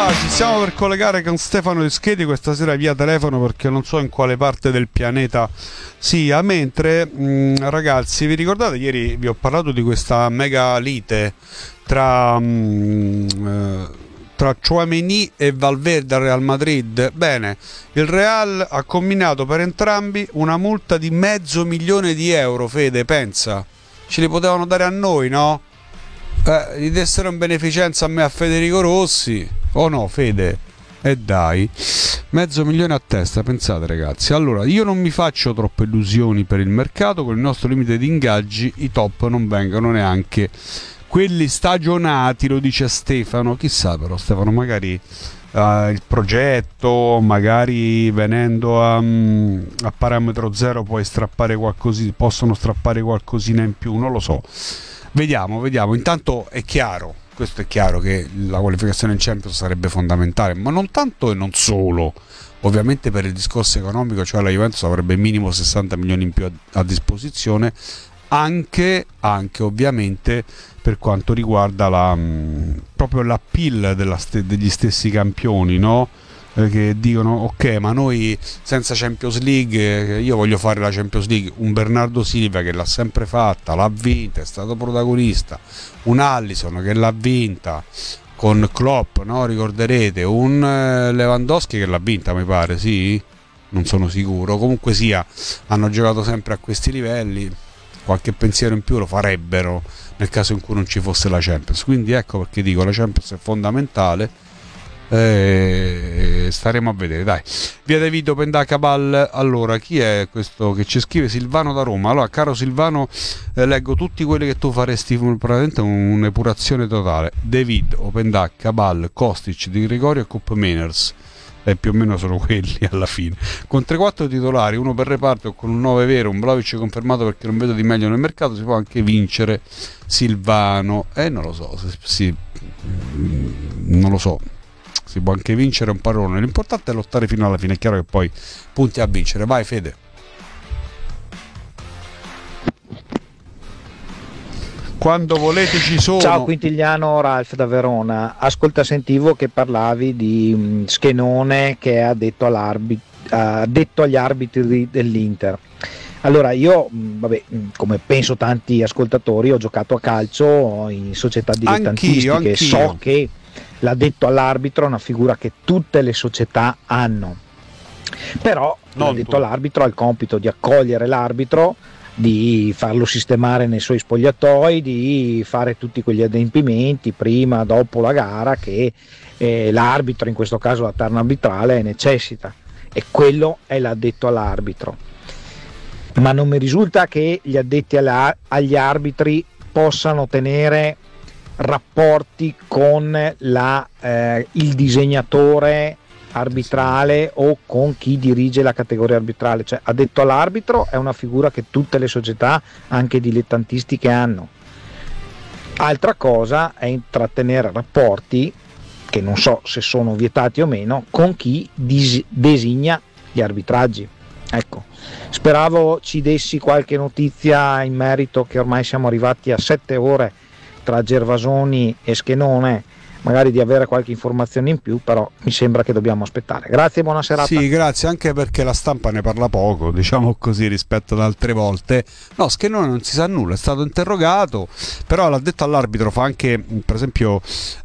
ci stiamo per collegare con Stefano Discheti questa sera via telefono perché non so in quale parte del pianeta sia. Mentre ragazzi, vi ricordate ieri vi ho parlato di questa mega lite tra Tchouaméni e Valverde al Real Madrid? Bene, il Real ha comminato per entrambi una multa di €500.000. Fede, pensa, ce li potevano dare a noi, no? Gli dessero in beneficenza a me, a Federico Rossi, o no, Fede? E dai, $500.000 a testa, pensate ragazzi. Allora, io non mi faccio troppe illusioni per il mercato. Con il nostro limite di ingaggi i top non vengono neanche quelli stagionati, lo dice Stefano. Chissà però Stefano, magari il progetto, magari venendo a parametro zero puoi strappare qualcosina, possono strappare qualcosina in più, non lo so. Vediamo. Intanto è chiaro, questo è chiaro, che la qualificazione in Champions sarebbe fondamentale, ma non tanto e non solo, ovviamente per il discorso economico, cioè la Juventus avrebbe minimo 60 milioni in più a disposizione, anche ovviamente per quanto riguarda proprio l'appeal degli stessi campioni, no? Che dicono ok, ma noi senza Champions League, io voglio fare la Champions League. Un Bernardo Silva che l'ha sempre fatta, l'ha vinta, è stato protagonista, un Alisson che l'ha vinta con Klopp, no? Ricorderete, un Lewandowski che l'ha vinta, mi pare, sì? Non sono sicuro, comunque sia, hanno giocato sempre a questi livelli. Qualche pensiero in più lo farebbero nel caso in cui non ci fosse la Champions, quindi ecco perché dico la Champions è fondamentale. Staremo a vedere, dai. Via De Vito, Pendacabal. Allora, chi è questo che ci scrive? Silvano da Roma. Allora, caro Silvano, leggo tutti quelli che tu faresti, praticamente un'epurazione totale. David, Pendacabal, Kostic, Di Gregorio e Cup Manners, e più o meno sono quelli alla fine, con 3-4 titolari, uno per reparto, con un 9 vero, un Vlahovic confermato perché non vedo di meglio nel mercato. Si può anche vincere, Silvano, non lo so, non lo so, si può anche vincere un parolone, l'importante è lottare fino alla fine. È chiaro che poi punti a vincere. Vai Fede. Quando volete ci sono. Ciao Quintigliano, Ralph da Verona. Ascolta, sentivo che parlavi di Schenone che ha detto agli arbitri dell'Inter. Allora io, come penso tanti ascoltatori, ho giocato a calcio in società dilettantistiche. Anch'io. So che l'addetto all'arbitro è una figura che tutte le società hanno, però l'addetto all'arbitro ha il compito di accogliere l'arbitro, di farlo sistemare nei suoi spogliatoi, di fare tutti quegli adempimenti prima, dopo la gara che l'arbitro, in questo caso la terna arbitrale, necessita, e quello è l'addetto all'arbitro. Ma non mi risulta che gli addetti agli arbitri possano tenere rapporti con il disegnatore arbitrale o con chi dirige la categoria arbitrale. Cioè, addetto all'arbitro è una figura che tutte le società, anche dilettantistiche, hanno. Altra cosa è intrattenere rapporti, che non so se sono vietati o meno, con chi designa gli arbitraggi. Ecco, speravo ci dessi qualche notizia in merito, che ormai siamo arrivati a 7 ore tra Gervasoni e Schenone, magari di avere qualche informazione in più, però mi sembra che dobbiamo aspettare. Grazie, buona serata. Sì, grazie, anche perché la stampa ne parla poco, diciamo così, rispetto ad altre volte. No, Schenone non si sa nulla, è stato interrogato, però l'addetto all'arbitro fa anche, per esempio,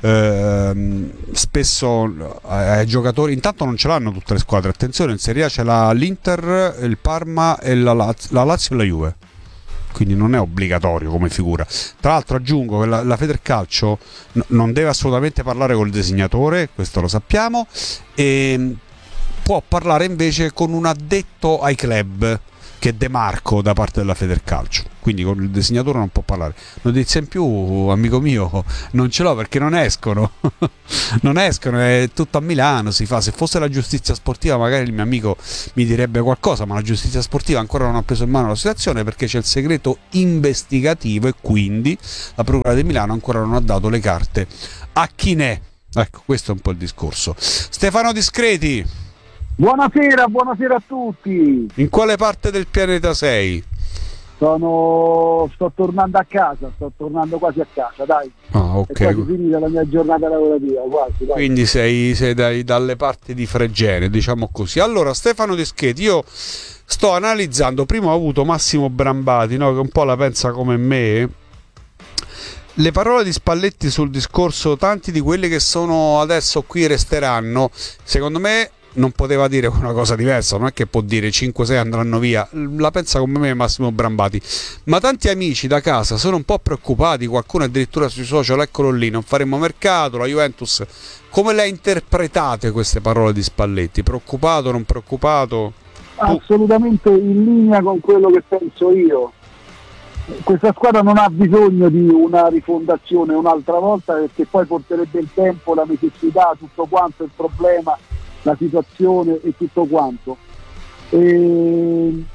spesso ai giocatori, intanto non ce l'hanno tutte le squadre, attenzione, in Serie A ce l'ha l'Inter, il Parma e la Lazio e la Juve, quindi non è obbligatorio come figura. Tra l'altro aggiungo che la Federcalcio non deve assolutamente parlare col designatore, questo lo sappiamo, e può parlare invece con un addetto ai club, che è De Marco, da parte della Federcalcio, quindi con il disegnatore non può parlare. Notizia in più, amico mio, non ce l'ho perché non escono non escono, è tutto a Milano, si fa. Se fosse la giustizia sportiva magari il mio amico mi direbbe qualcosa, ma la giustizia sportiva ancora non ha preso in mano la situazione perché c'è il segreto investigativo e quindi la Procura di Milano ancora non ha dato le carte a chi ne è. Ecco, questo è un po' il discorso. Stefano Discreti, buonasera a tutti. In quale parte del pianeta sei? Sto tornando a casa, sto tornando quasi a casa, dai. Ok. È quasi finita la mia giornata lavorativa, quasi, dai. Quindi sei dalle parti di Fregene, diciamo così. Allora, Stefano Deschetti, io sto analizzando, prima ho avuto Massimo Brambati, no, che un po' la pensa come me. Le parole di Spalletti sul discorso, tanti di quelli che sono adesso qui resteranno, secondo me non poteva dire una cosa diversa, non è che può dire 5-6 andranno via, la pensa come me Massimo Brambati, ma tanti amici da casa sono un po' preoccupati, qualcuno addirittura sui social, eccolo lì, non faremo mercato, la Juventus. Come le interpretate queste parole di Spalletti? Preoccupato, non preoccupato? Assolutamente in linea con quello che penso io. Questa squadra non ha bisogno di una rifondazione un'altra volta, perché poi porterebbe il tempo, la necessità, tutto quanto, il problema, la situazione e tutto quanto. Il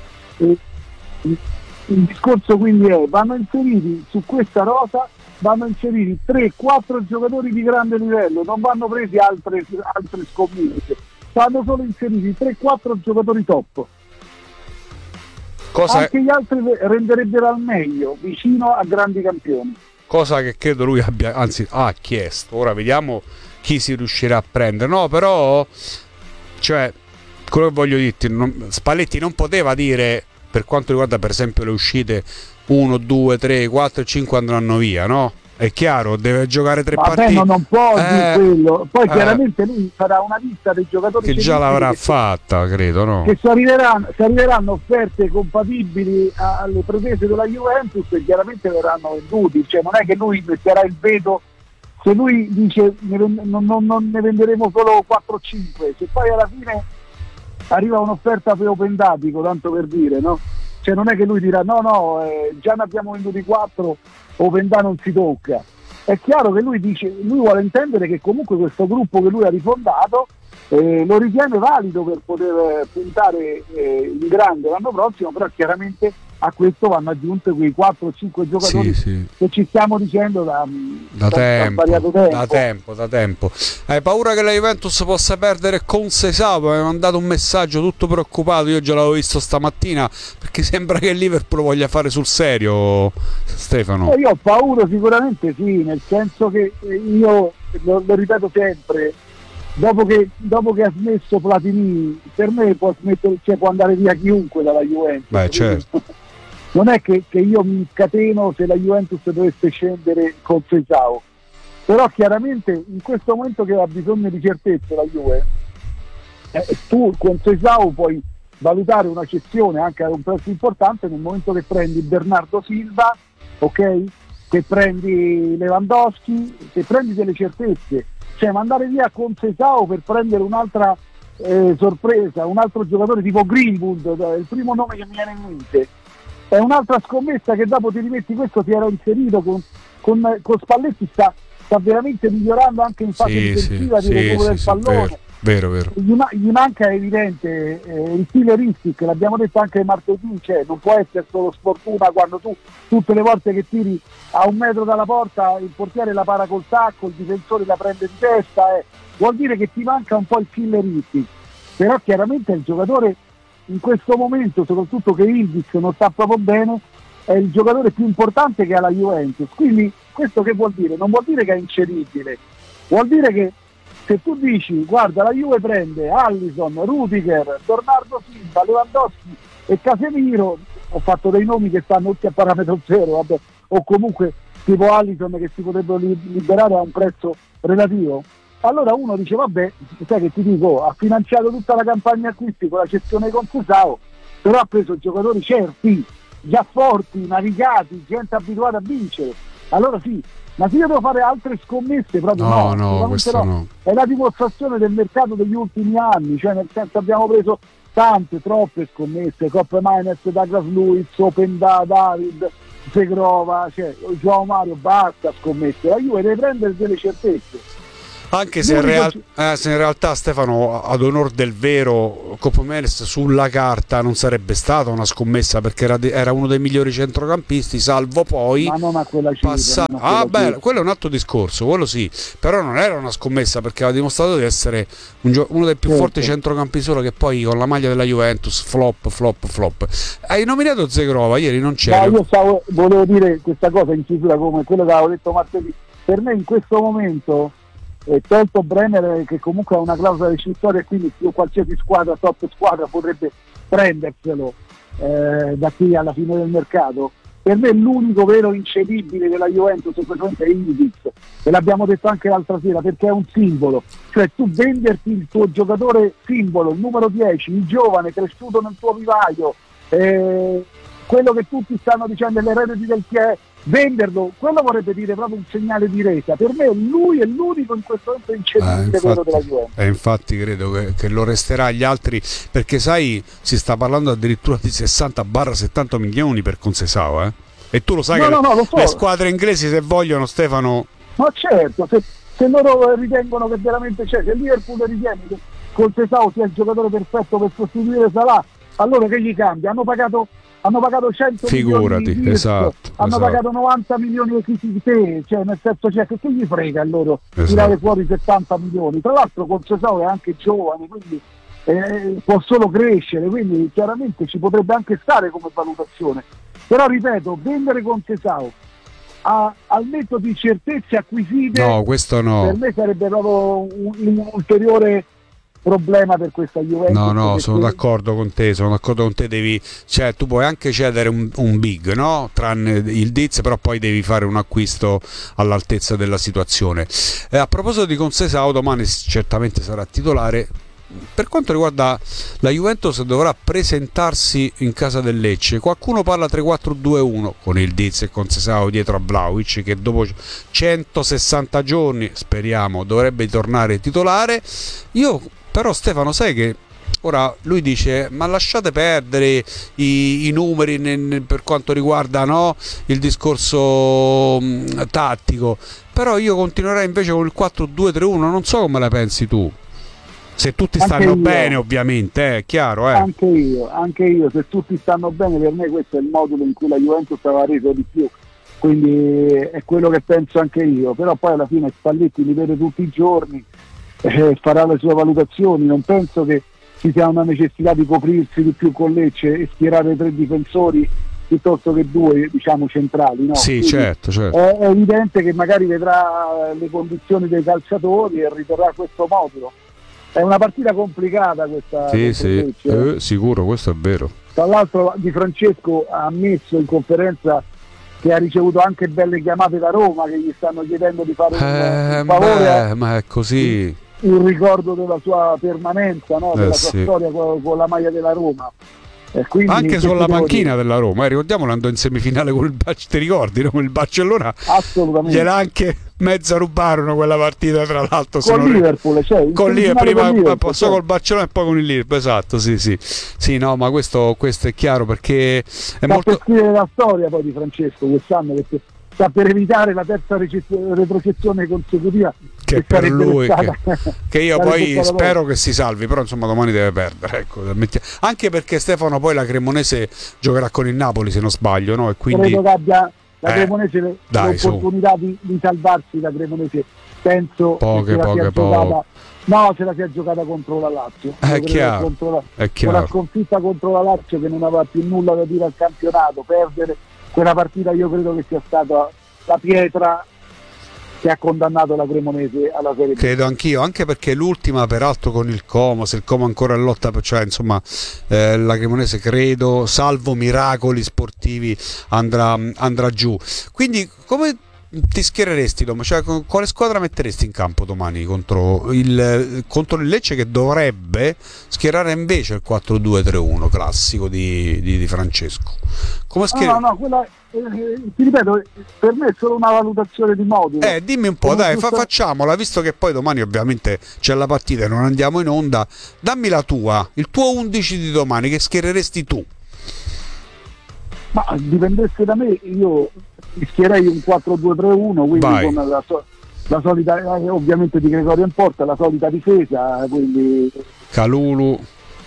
discorso quindi è: vanno inseriti su questa rosa, vanno inseriti 3-4 giocatori di grande livello, non vanno presi altre scommesse, vanno solo inseriti 3-4 giocatori top. Anche gli altri renderebbero al meglio, vicino a grandi campioni. Cosa che credo lui abbia, anzi ha chiesto. Ora vediamo chi si riuscirà a prendere. No, però, cioè, quello che voglio dirti, Spalletti non poteva dire, per quanto riguarda per esempio le uscite 1, 2, 3, 4 e 5 andranno via, no? È chiaro, deve giocare 3 partite. No, non può dire quello. Poi chiaramente lui farà una lista dei giocatori che già l'avrà fatta, credo, no? Che se arriveranno offerte compatibili alle pretese della Juventus, e chiaramente verranno venduti. Cioè non è che lui metterà il veto, se lui dice non ne venderemo solo 4-5, se poi alla fine arriva un'offerta per Open Datico, tanto per dire, no? Cioè non è che lui dirà già ne abbiamo venduti 4, Opendà non si tocca. È chiaro che lui vuole intendere che comunque questo gruppo che lui ha rifondato lo ritiene valido per poter puntare in grande l'anno prossimo, però chiaramente a questo vanno aggiunte quei 4-5 giocatori che ci stiamo dicendo da tempo. Hai paura che la Juventus possa perdere con Seisao? Mi ha mandato un messaggio tutto preoccupato, io già l'avevo visto stamattina, perché sembra che il Liverpool voglia fare sul serio, Stefano. Io ho paura sicuramente, sì, nel senso che io lo ripeto sempre, dopo che ha smesso Platini, per me può andare via chiunque dalla Juventus. Beh, certo. Non è che io mi scateno se la Juventus dovesse scendere con Seisao, però chiaramente in questo momento che ha bisogno di certezze la Juve, tu con Seisao puoi valutare una cessione anche a un prezzo importante nel momento che prendi Bernardo Silva, ok? Che prendi Lewandowski, che prendi delle certezze. Cioè mandare via con Seisao per prendere un'altra sorpresa, un altro giocatore tipo Greenwood, il primo nome che mi viene in mente, è un'altra scommessa che dopo ti rimetti. Questo si era inserito con Spalletti, sta veramente migliorando anche in fase difensiva di recupero del pallone. Vero. Gli manca, è evidente, il killeristic, l'abbiamo detto anche martedì, cioè non può essere solo sfortuna quando tu tutte le volte che tiri a 1 metro dalla porta il portiere la para col tacco, il difensore la prende di testa, vuol dire che ti manca un po' il killeristic. Però chiaramente il giocatore in questo momento, soprattutto che Ildiz non sta proprio bene, è il giocatore più importante che ha la Juventus. Quindi questo che vuol dire? Non vuol dire che è incedibile, vuol dire che se tu dici guarda la Juve prende Alisson, Rudiger, Bernardo Silva, Lewandowski e Casemiro, ho fatto dei nomi che stanno tutti a parametro zero, vabbè, o comunque tipo Alisson che si potrebbero liberare a un prezzo relativo, allora uno dice vabbè, sai che ti dico, ha finanziato tutta la campagna acquisti con la cessione con Seisao, però ha preso giocatori certi, già forti, navigati, gente abituata a vincere, allora sì. Ma se io devo fare altre scommesse, proprio no, questo no. È la dimostrazione del mercato degli ultimi anni, cioè nel senso abbiamo preso troppe scommesse, Coppe Mainz, Douglas Luiz, Opendà, David, Segrova, cioè Joao Mario, basta scommesse, la Juve deve prendere delle certezze. Anche se in realtà Stefano, ad onor del vero, Copo Menes sulla carta non sarebbe stata una scommessa, perché era uno dei migliori centrocampisti, salvo poi ma non a quella cifra, quello è un altro discorso, quello sì, però non era una scommessa, perché aveva dimostrato di essere uno dei più forti centrocampisti, solo che poi con la maglia della Juventus flop. Hai nominato Zegrova, ieri non c'era. No, volevo dire questa cosa in chiusura, come quello che avevo detto martedì. Per me in questo momento, tolto Bremer, che comunque ha una clausola rescissoria e quindi qualsiasi squadra, top squadra, potrebbe prenderselo da qui alla fine del mercato, per me l'unico vero incedibile della Juventus è Ildiz, e l'abbiamo detto anche l'altra sera, perché è un simbolo, cioè tu venderti il tuo giocatore simbolo, il numero 10, il giovane cresciuto nel tuo vivaio, quello che tutti stanno dicendo, l'erede del che è, venderlo, quello vorrebbe dire proprio un segnale di resa. Per me lui è l'unico in questo momento incedibile vero della Juventus. E infatti credo che lo resterà agli altri, perché sai, si sta parlando addirittura di 60-70 milioni per Conceição, e tu lo sai che lo so. Le squadre inglesi, se vogliono, Stefano, ma certo, se loro ritengono che veramente c'è, se Liverpool ritiene che Conceição sia il giocatore perfetto per sostituire Salah, allora che gli cambia? Hanno pagato 100 figurati, milioni di esatto. pagato 90 milioni di te, cioè nel senso, che gli frega a loro tirare fuori 70 milioni. Tra l'altro Conceição è anche giovane, quindi può solo crescere, quindi chiaramente ci potrebbe anche stare come valutazione. Però ripeto, vendere Conceição al netto di certezze acquisite, no, questo no, per me sarebbe proprio un ulteriore problema per questa Juventus. No, sono d'accordo con te, cioè tu puoi anche cedere un big, no? Tranne il Diz, però poi devi fare un acquisto all'altezza della situazione. A proposito di Conceição, domani certamente sarà titolare. Per quanto riguarda la Juventus, dovrà presentarsi in casa del Lecce. Qualcuno parla 3-4-2-1 con il Diz e Conceição dietro a Vlahovic, che dopo 160 giorni, speriamo, dovrebbe tornare titolare. Io però, Stefano, sai che ora lui dice: ma lasciate perdere i numeri per quanto riguarda, no, il discorso tattico, però io continuerei invece con il 4-2-3-1. Non so come la pensi tu, se tutti stanno bene, ovviamente, è chiaro. Anche io, se tutti stanno bene, per me questo è il modulo in cui la Juventus aveva reso di più, quindi è quello che penso anche io. Però poi alla fine Spalletti li vede tutti i giorni, farà le sue valutazioni. Non penso che ci sia una necessità di coprirsi di più con Lecce e schierare 3 difensori piuttosto che 2, diciamo, centrali, no? Sì, quindi certo. È evidente che magari vedrà le condizioni dei calciatori e ritornerà a questo modulo. È una partita complicata questa. Sì, sicuro, questo è vero. Tra l'altro Di Francesco ha ammesso in conferenza che ha ricevuto anche belle chiamate da Roma, che gli stanno chiedendo di fare un favore, ma è così, il ricordo della sua permanenza, no? Della sua storia con la maglia della Roma. Quindi, anche sulla panchina della Roma, ricordiamolo, andò in semifinale con ti ricordi, no? Con il Barcellona. Assolutamente. Gliela anche mezza rubarono quella partita, tra l'altro, con Liverpool, con prima passò col certo. Barcellona e poi con il Liverpool, esatto, sì, no, ma questo è chiaro, perché è molto. Per scrivere la storia poi di Francesco quest'anno, perché sta per evitare la terza retrocessione consecutiva, che per lui che io poi spero che si salvi, però insomma domani deve perdere, ecco. Anche perché, Stefano, poi la Cremonese giocherà con il Napoli, se non sbaglio, no? E quindi credo che abbia la Cremonese l'opportunità di salvarsi. La Cremonese penso poche. No, se la si è giocata contro la Lazio. È chiaro. Con la sconfitta contro la Lazio, che non aveva più nulla da dire al campionato, perdere quella partita io credo che sia stata la pietra che ha condannato la Cremonese alla Serie B. Credo anch'io, anche perché l'ultima peraltro con il Como, se il Como ancora in lotta, cioè insomma la Cremonese, credo, salvo miracoli sportivi, andrà giù. Quindi come ti schiereresti, cioè quale squadra metteresti in campo domani contro il Lecce, che dovrebbe schierare invece il 4-2-3-1 classico di Francesco? Come No, quella, ti ripeto, per me è solo una valutazione di modulo. Dimmi un po', dai, facciamola, visto che poi domani ovviamente c'è la partita e non andiamo in onda. Dammi la tua, il tuo 11 di domani, che schiereresti tu? Ma dipendesse da me, io schierei un 4-2-3-1, quindi la solita, ovviamente di Gregorio in porta, la solita difesa, quindi Calulu,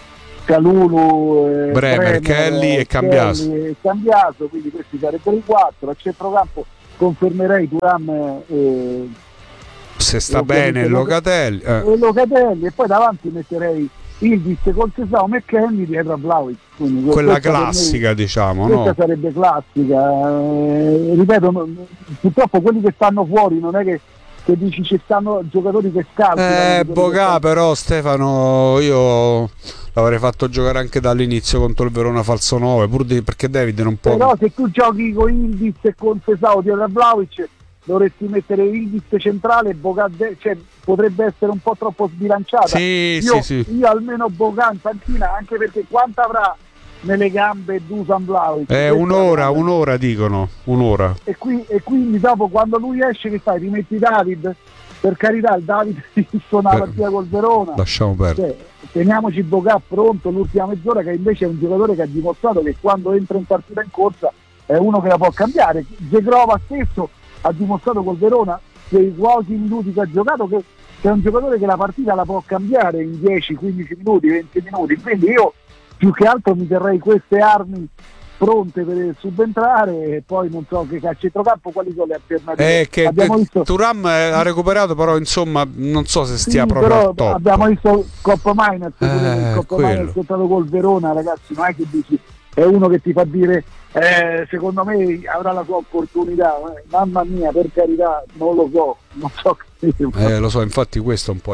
Bremer, Kelly e Cambiaso. Quindi questi sarebbero i 4. A centrocampo confermerei Thuram se sta bene Locatelli, e Locatelli, e poi davanti metterei Ildiz con Sesao, McKennie dietro a Vlahovic. Quella classica, diciamo, questa no? sarebbe classica. Ripeto, purtroppo quelli che stanno fuori non è che dici ci stanno giocatori che scalzano. Bocà, però Stefano io l'avrei fatto giocare anche dall'inizio contro il Verona falso 9, perché David non può. Però se tu giochi con Ildiz e con Sesao dietro a Vlahovic dovresti mettere Ildiz centrale e Bocà, cioè potrebbe essere un po' troppo sbilanciata. Io almeno Bocà in panchina, anche perché quanto avrà nelle gambe Dusan Vlahovic? Un'ora dicono, un'ora. E quindi dopo quando lui esce che fai? Rimetti David? Per carità, il David suona la partita col Verona. Lasciamo perdere. Teniamoci Bocà pronto l'ultima mezz'ora, che invece è un giocatore che ha dimostrato che quando entra in partita in corsa è uno che la può cambiare. Zegrova stesso ha dimostrato col Verona nei pochi minuti che ha giocato che è un giocatore che la partita la può cambiare in 10, 15 minuti, 20 minuti. Quindi io più che altro mi terrei queste armi pronte per subentrare, e poi non so che a centrocampo quali sono le alternative. Abbiamo visto Thuram ha recuperato, però insomma non so se stia proprio a top. Abbiamo visto Coppa Miners, Coppa Miners entrato col Verona, ragazzi, non è che dici è uno che ti fa dire secondo me avrà la sua opportunità, mamma mia, per carità, non lo so lo so, infatti questo è un po'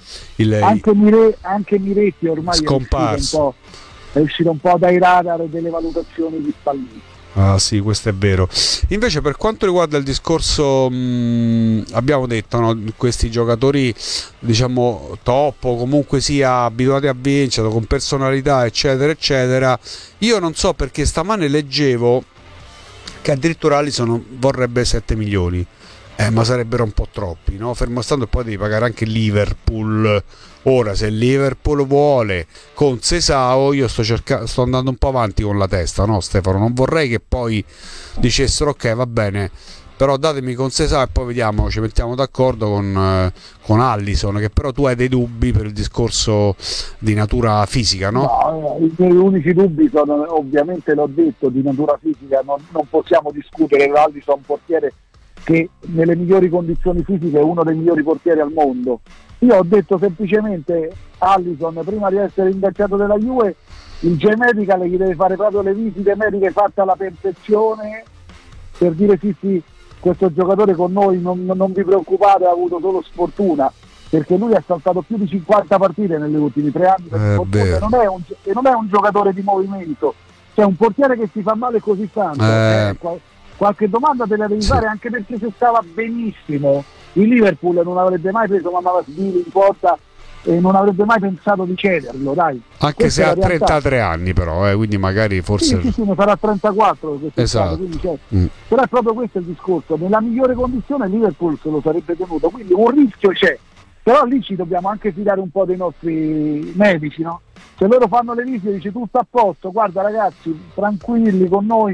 anche Miretti ormai scomparso, è uscito un po' dai radar delle valutazioni di Spalletti. Ah sì, questo è vero. Invece per quanto riguarda il discorso, abbiamo detto, no, questi giocatori diciamo top o comunque sia abituati a vincere, con personalità eccetera eccetera, io non so perché stamane leggevo che addirittura Alisson vorrebbe 7 milioni. Ma sarebbero un po' troppi, no? Fermo stando, poi devi pagare anche Liverpool. Ora, se il Liverpool vuole con Sesao, io sto andando un po' avanti con la testa, no Stefano? Non vorrei che poi dicessero ok, va bene, però datemi con Sesao e poi vediamo, ci mettiamo d'accordo con Alisson, che però tu hai dei dubbi per il discorso di natura fisica, no? No, i miei unici dubbi sono, ovviamente l'ho detto, di natura fisica, non possiamo discutere. Alisson è un portiere che nelle migliori condizioni fisiche è uno dei migliori portieri al mondo. Io ho detto semplicemente Alisson, prima di essere ingaggiato della Juve, il G-Medical gli deve fare proprio le visite mediche fatte alla perfezione per dire sì, questo giocatore con noi non vi preoccupate, ha avuto solo sfortuna, perché lui ha saltato più di 50 partite negli ultimi 3 anni per sfortuna, e non è un giocatore di movimento, cioè un portiere che si fa male così tanto. Qualche domanda te la devi fare, anche perché se stava benissimo il Liverpool non avrebbe mai preso Mamavashvili in porta e non avrebbe mai pensato di cederlo, dai. Anche Questa se ha 33 anni però, quindi magari forse sì, ne farà 34 esatto. Quindi però è proprio questo il discorso, nella migliore condizione il Liverpool se lo sarebbe tenuto, quindi un rischio c'è, però lì ci dobbiamo anche fidare un po' dei nostri medici, no? Se loro fanno le visite e dice tutto a posto, guarda ragazzi, tranquilli con noi,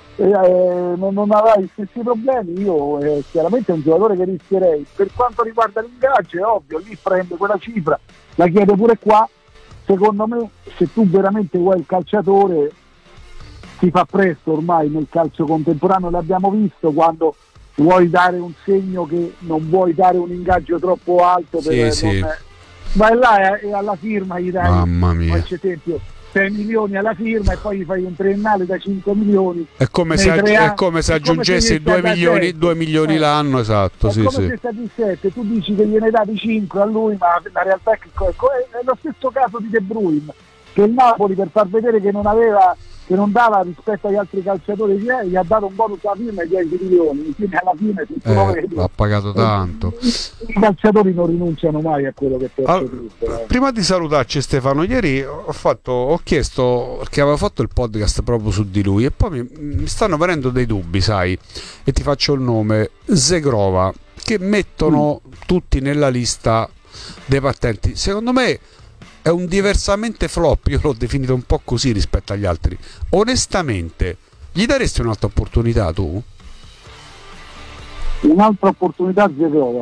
non avrai gli stessi problemi, io chiaramente è un giocatore che rischierei. Per quanto riguarda l'ingaggio è ovvio, lì prende quella cifra, la chiede pure qua. Secondo me se tu veramente vuoi il calciatore si fa presto ormai nel calcio contemporaneo, l'abbiamo visto, quando vuoi dare un segno che non vuoi dare un ingaggio troppo alto vai là e alla firma gli dai, mamma mia, per esempio 6 milioni alla firma e poi gli fai un triennale da 5 milioni. È come se aggiungessi 2 milioni l'anno, esatto. È come se stati 7, tu dici che gliene davi 5 a lui, ma la realtà è che è lo stesso caso di De Bruyne, che il Napoli per far vedere che non dava rispetto agli altri calciatori gli ha dato un bonus alla firma di 10 milioni, quindi alla fine tutto lo vedi. Ha pagato tanto. I calciatori non rinunciano mai a quello che Prima di salutarci Stefano, ieri ho chiesto, perché avevo fatto il podcast proprio su di lui e poi mi stanno venendo dei dubbi, sai, e ti faccio il nome, Zegrova, che mettono tutti nella lista dei partenti. Secondo me è un diversamente flop, io l'ho definito un po' così rispetto agli altri. Onestamente, gli daresti un'altra opportunità tu? Un'altra opportunità Zegrova?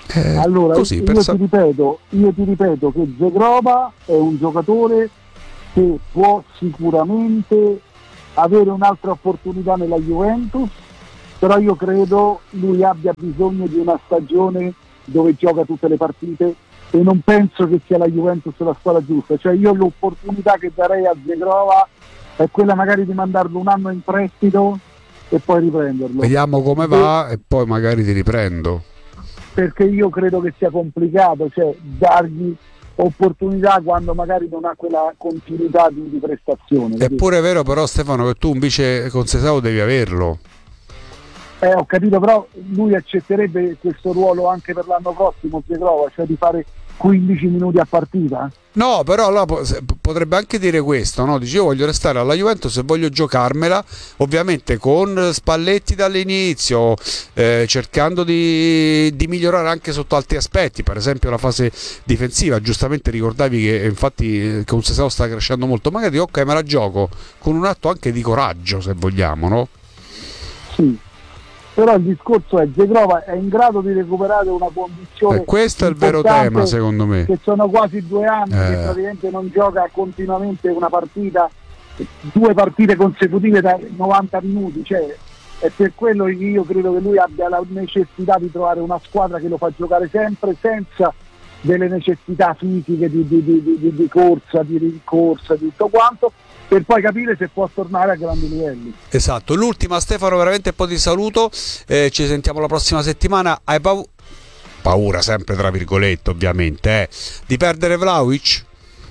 Allora, così, io ti ripeto che Zegrova è un giocatore che può sicuramente avere un'altra opportunità nella Juventus, però io credo lui abbia bisogno di una stagione dove gioca tutte le partite e non penso che sia la Juventus la squadra giusta. Cioè io l'opportunità che darei a Zegrova è quella magari di mandarlo un anno in prestito e poi riprenderlo. Vediamo come va e poi magari ti riprendo. Perché io credo che sia complicato, cioè dargli opportunità quando magari non ha quella continuità di prestazione. È pure vero però, Stefano, che tu invece con Sesao devi averlo. Ho capito, però lui accetterebbe questo ruolo anche per l'anno prossimo, Zegrova, cioè di fare 15 minuti a partita? No, però allora potrebbe anche dire questo, no? Dice, io voglio restare alla Juventus e voglio giocarmela, ovviamente con Spalletti dall'inizio, cercando di migliorare anche sotto altri aspetti, per esempio la fase difensiva. Giustamente ricordavi che infatti con Sesao sta crescendo molto, magari ok, me la gioco con un atto anche di coraggio, se vogliamo, no? Sì. Però il discorso è Zegrova è in grado di recuperare una condizione. Questo è il vero tema, secondo me. Che sono quasi 2 anni che praticamente non gioca continuamente una partita, 2 partite consecutive da 90 minuti. Cioè, è per quello che io credo che lui abbia la necessità di trovare una squadra che lo fa giocare sempre senza delle necessità fisiche di corsa, di rincorsa, di tutto quanto, per poi capire se può tornare a grandi livelli. Esatto. L'ultima, Stefano, veramente poi ti saluto, ci sentiamo la prossima settimana. Hai paura, sempre tra virgolette ovviamente, di perdere Vlahovic?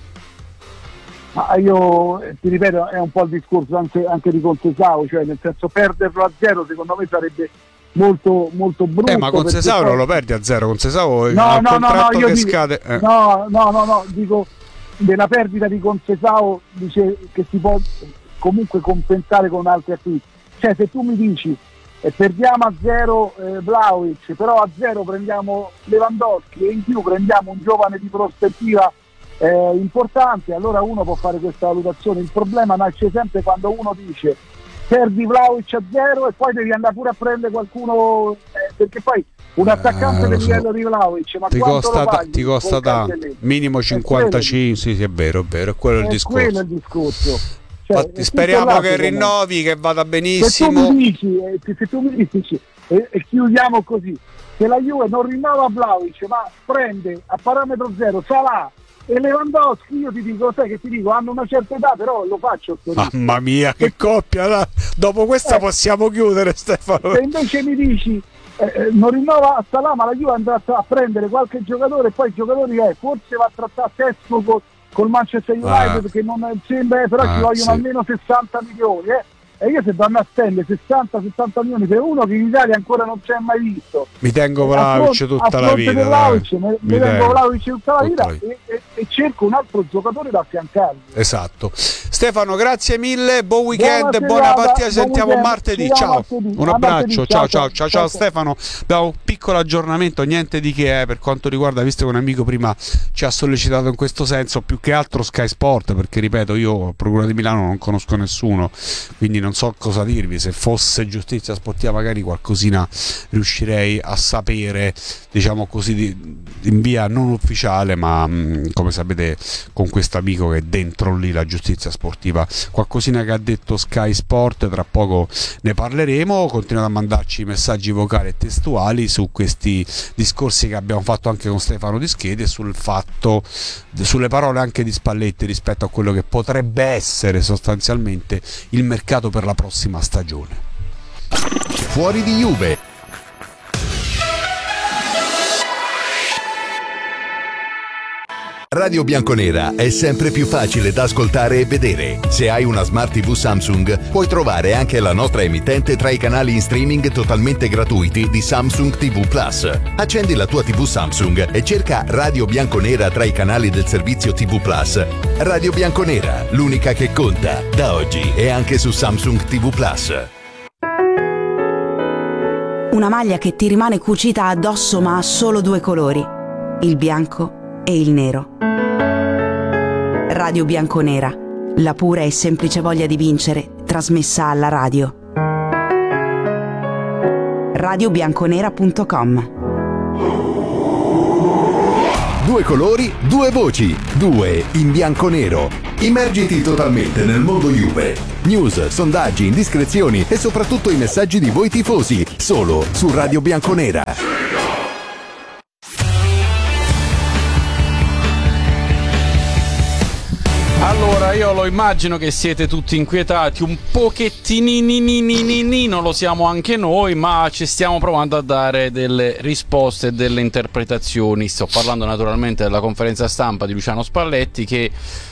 Ma io ti ripeto, è un po' il discorso anche di Contesao, cioè nel senso perderlo a 0 secondo me sarebbe molto molto brutto. Ma con Sesao non lo perdi a 0, con Sesao il contratto che scade. No, dico della perdita di Concesao, dice che si può comunque compensare con altri acquisti. Cioè se tu mi dici perdiamo a 0 Vlahovic, però a 0 prendiamo Lewandowski e in più prendiamo un giovane di prospettiva importante, allora uno può fare questa valutazione. Il problema nasce sempre quando uno dice perdi Vlahovic a 0 e poi devi andare pure a prendere qualcuno, perché poi un attaccante del livello di Vlahovic, ma ti costa tanto, minimo 55, sì, è vero, è quello il discorso. Quello è il discorso. Cioè, infatti, speriamo che rinnovi, che vada benissimo. Se tu mi dici e chiudiamo così, che la Juve non rinnova Vlahovic ma prende a parametro zero Salah e Lewandowski, io ti dico, sai che ti dico, hanno una certa età, però lo faccio. Mamma mia, che coppia! Dopo questa possiamo chiudere, Stefano. Se invece mi dici non rinnova a Salah, ma la Juve andrà a prendere qualche giocatore e poi i giocatori forse va a trattare testo col Manchester United, che non sembra, però ci vogliono almeno 60 milioni. E io se vanno a spendere 60-70 milioni per uno che in Italia ancora non c'è mai visto, mi tengo Vlahovic tutta la vita, mi tengo Vlahovic tutta la vita e cerco un altro giocatore da affiancarmi. Esatto. Stefano, grazie mille, buon weekend, buona partita, ci sentiamo martedì. Ciao, un abbraccio, ciao Stefano. Abbiamo un piccolo aggiornamento, niente di che per quanto riguarda, visto che un amico prima ci ha sollecitato in questo senso, più che altro Sky Sport, perché ripeto, io Procura di Milano non conosco nessuno, quindi non so cosa dirvi. Se fosse giustizia sportiva magari qualcosina riuscirei a sapere, diciamo così, in via non ufficiale, ma come sapete con questo amico che è dentro lì la giustizia sportiva, qualcosina che ha detto Sky Sport, tra poco ne parleremo. Continuate a mandarci messaggi vocali e testuali su questi discorsi che abbiamo fatto anche con Stefano Dischedi e sul fatto, sulle parole anche di Spalletti rispetto a quello che potrebbe essere sostanzialmente il mercato per la prossima stagione. Fuori di Juve. Radio Bianconera è sempre più facile da ascoltare e vedere. Se hai una Smart TV Samsung, puoi trovare anche la nostra emittente tra i canali in streaming totalmente gratuiti di Samsung TV Plus. Accendi la tua TV Samsung e cerca Radio Bianconera tra i canali del servizio TV Plus. Radio Bianconera, l'unica che conta, da oggi e anche su Samsung TV Plus. Una maglia che ti rimane cucita addosso ma ha solo 2 colori, il bianco e il nero. Radio Bianconera, la pura e semplice voglia di vincere, trasmessa alla radio. radiobianconera.com. Due colori, due voci, due in bianco-nero. Immergiti totalmente nel mondo Juve. News, sondaggi, indiscrezioni e soprattutto i messaggi di voi tifosi, solo su Radio Bianconera. Allora, io lo immagino che siete tutti inquietati, un pochettino lo siamo anche noi, ma ci stiamo provando a dare delle risposte e delle interpretazioni. Sto parlando naturalmente della conferenza stampa di Luciano Spalletti che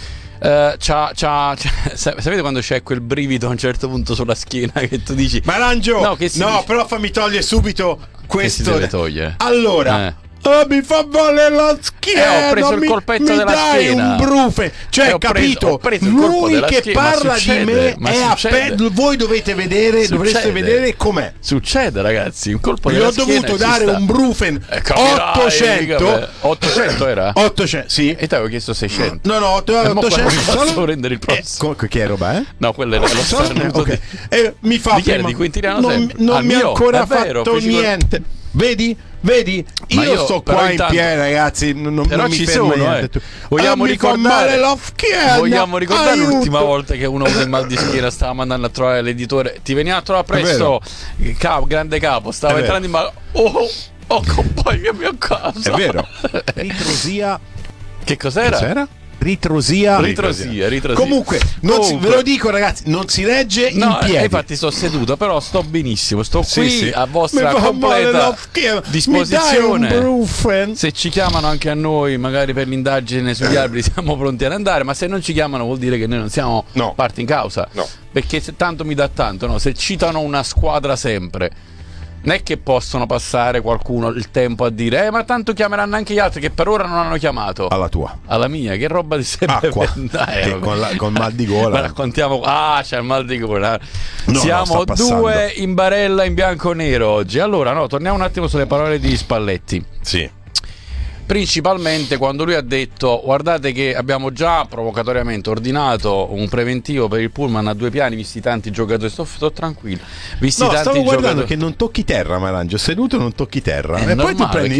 sapete quando c'è quel brivido a un certo punto sulla schiena che tu dici Marangio, no, dice? Però fammi togliere subito questo. Che si deve togliere? Allora mi fa male la schiena. Ho preso il colpetto mi della dai schiena. Un brufe. Cioè, capito? Ho preso lui che schiena. Parla di me è voi dovreste vedere com'è. Succede, ragazzi, un colpo della schiena. Gli ho dovuto dare un brufen 800. 800 era? 800, sì. E ti avevo chiesto 600. No, 800. Posso prendere il prossimo? Che roba, No, quello era lo starnuto. Okay. Mi fa prima di Quintiliano sempre. Non mi ha ancora fatto niente. Vedi? Io sto qua in piedi, ragazzi. Però mi ci fermo sono, niente. Vogliamo ricordare Aiuto. l'ultima volta che uno con il mal di schiena stava mandando a trovare l'editore. Ti veniva a trovare presto il grande capo. Stava entrando in mano. Accompagnami a casa. È vero. Ritrosia. Che cos'era? Ritrosia. Comunque, ve lo dico, ragazzi, non si regge in piedi. Infatti sto seduto, però sto benissimo. Sto qui a vostra completa disposizione. Se ci chiamano anche a noi, magari per l'indagine sugli arbitri, siamo pronti ad andare. Ma se non ci chiamano, vuol dire che noi non siamo parti in causa. No. Perché se tanto mi dà tanto, no? Se citano una squadra sempre, non è che possono passare qualcuno il tempo a dire ma tanto chiameranno anche gli altri che per ora non hanno chiamato. Alla tua. Alla mia, che roba di sempre. Acqua. Con mal di gola. Ma raccontiamo. C'è il mal di gola. No, siamo due in barella in bianco e nero oggi. Allora, torniamo un attimo sulle parole di Spalletti. Sì. Principalmente quando lui ha detto guardate che abbiamo già provocatoriamente ordinato un preventivo per il pullman a 2 piani visti tanti giocatori. Sto tranquillo. Stavo guardando che non tocchi terra, Marangio. Seduto non tocchi terra. E poi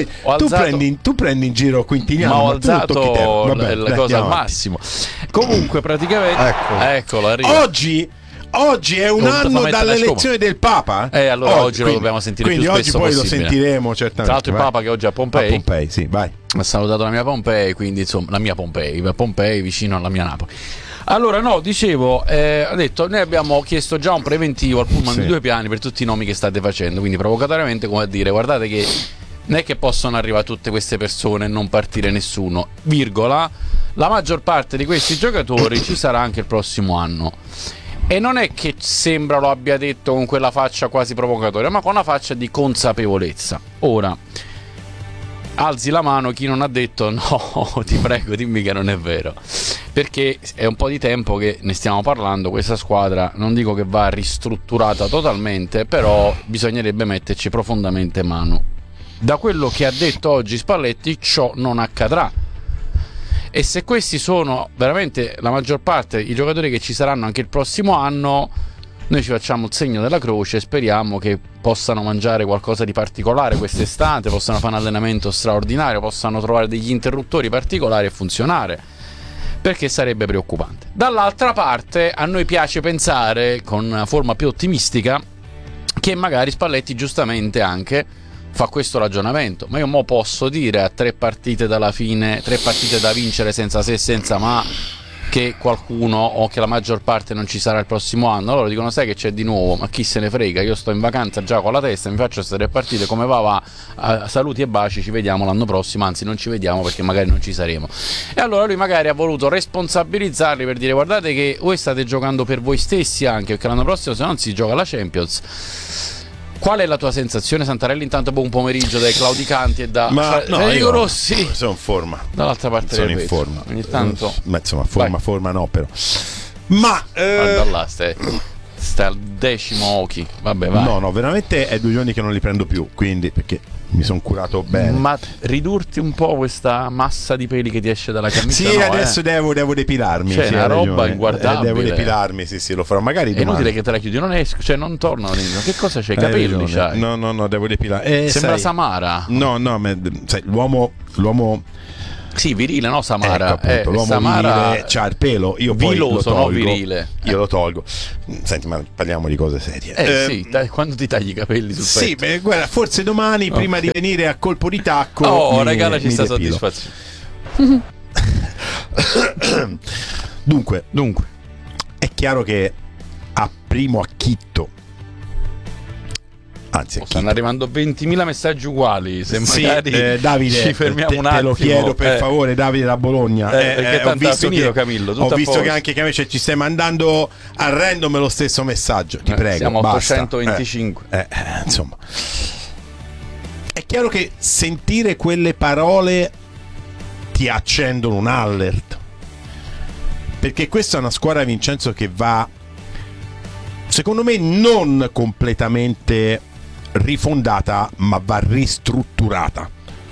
tu prendi in giro Quintiliano. Ma ho alzato la cosa al massimo. Comunque praticamente eccolo arriva. Oggi è un anno dall'elezione del Papa. Allora oggi lo dobbiamo sentire più spesso possibile. Oggi poi lo sentiremo certamente. Tra l'altro il Papa che oggi è a Pompei. A Pompei, sì, vai. Ha salutato la mia Pompei, quindi insomma la mia Pompei vicino alla mia Napoli. Allora dicevo, ha detto noi abbiamo chiesto già un preventivo al pullman di 2 piani per tutti i nomi che state facendo, quindi provocatoriamente come a dire guardate che non è che possono arrivare tutte queste persone e non partire nessuno, virgola, la maggior parte di questi giocatori ci sarà anche il prossimo anno. E non è che sembra lo abbia detto con quella faccia quasi provocatoria, ma con una faccia di consapevolezza. Ora, alzi la mano chi non ha detto no, ti prego, dimmi che non è vero. Perché è un po' di tempo che ne stiamo parlando, questa squadra non dico che va ristrutturata totalmente, però bisognerebbe metterci profondamente mano. Da quello che ha detto oggi Spalletti, ciò non accadrà. E se questi sono veramente la maggior parte i giocatori che ci saranno anche il prossimo anno, noi ci facciamo il segno della croce e speriamo che possano mangiare qualcosa di particolare quest'estate, possano fare un allenamento straordinario, possano trovare degli interruttori particolari e funzionare, perché sarebbe preoccupante. Dall'altra parte a noi piace pensare con una forma più ottimistica che magari Spalletti giustamente anche fa questo ragionamento, ma io mo posso dire a 3 partite dalla fine, 3 partite da vincere senza se e senza ma, che qualcuno o che la maggior parte non ci sarà il prossimo anno. Allora dicono sai che c'è di nuovo, ma chi se ne frega, io sto in vacanza già con la testa, mi faccio queste 3 partite, come va, saluti e baci, ci vediamo l'anno prossimo, anzi non ci vediamo perché magari non ci saremo. E allora lui magari ha voluto responsabilizzarli per dire guardate che voi state giocando per voi stessi anche, perché l'anno prossimo se non si gioca la Champions. Qual è la tua sensazione, Santarelli? Intanto buon pomeriggio dai Claudicanti e da Federico Rossi. Sono in forma. Dall'altra parte sono del in forma. Ogni tanto. Ma insomma, forma no, però. Ma guarda là, stai al 10° Oki. Vabbè, vai. No, veramente è 2 giorni che non li prendo più, quindi perché mi sono curato bene. Ma ridurti un po' questa massa di peli che ti esce dalla camicia. Sì, adesso devo depilarmi. C'è una roba inguardabile. Devo depilarmi, sì, lo farò magari domani. È inutile che te la chiudi, non esco, cioè non tornano. Che cosa c'hai? Capelli c'hai? No, devo depilare. Sembra Samara. No, sai, l'uomo Sì, virile, no Samara? Ecco, appunto, l'uomo Samara virile c'ha il pelo, io poi viloso, lo tolgo, no virile. Io lo tolgo. Senti, ma parliamo di cose serie. Sì, quando ti tagli i capelli sul sì, petto? guarda, forse domani, prima di venire a colpo di tacco, regalaci sta depilo. soddisfazione. Dunque, è chiaro che a primo acchitto, anzi, stanno arrivando 20.000 messaggi uguali. Se sì, magari Davide, ci fermiamo un attimo. te lo chiedo per favore, Davide da Bologna. Perché tanto ho visto ha finito, che, Camillo. ho visto che anche Camillo ci stai mandando a random lo stesso messaggio. Ti prego. Siamo a basta. 825. Insomma, è chiaro che sentire quelle parole ti accendono un alert. Perché questa è una squadra, Vincenzo, che va, secondo me, non completamente rifondata, ma va ristrutturata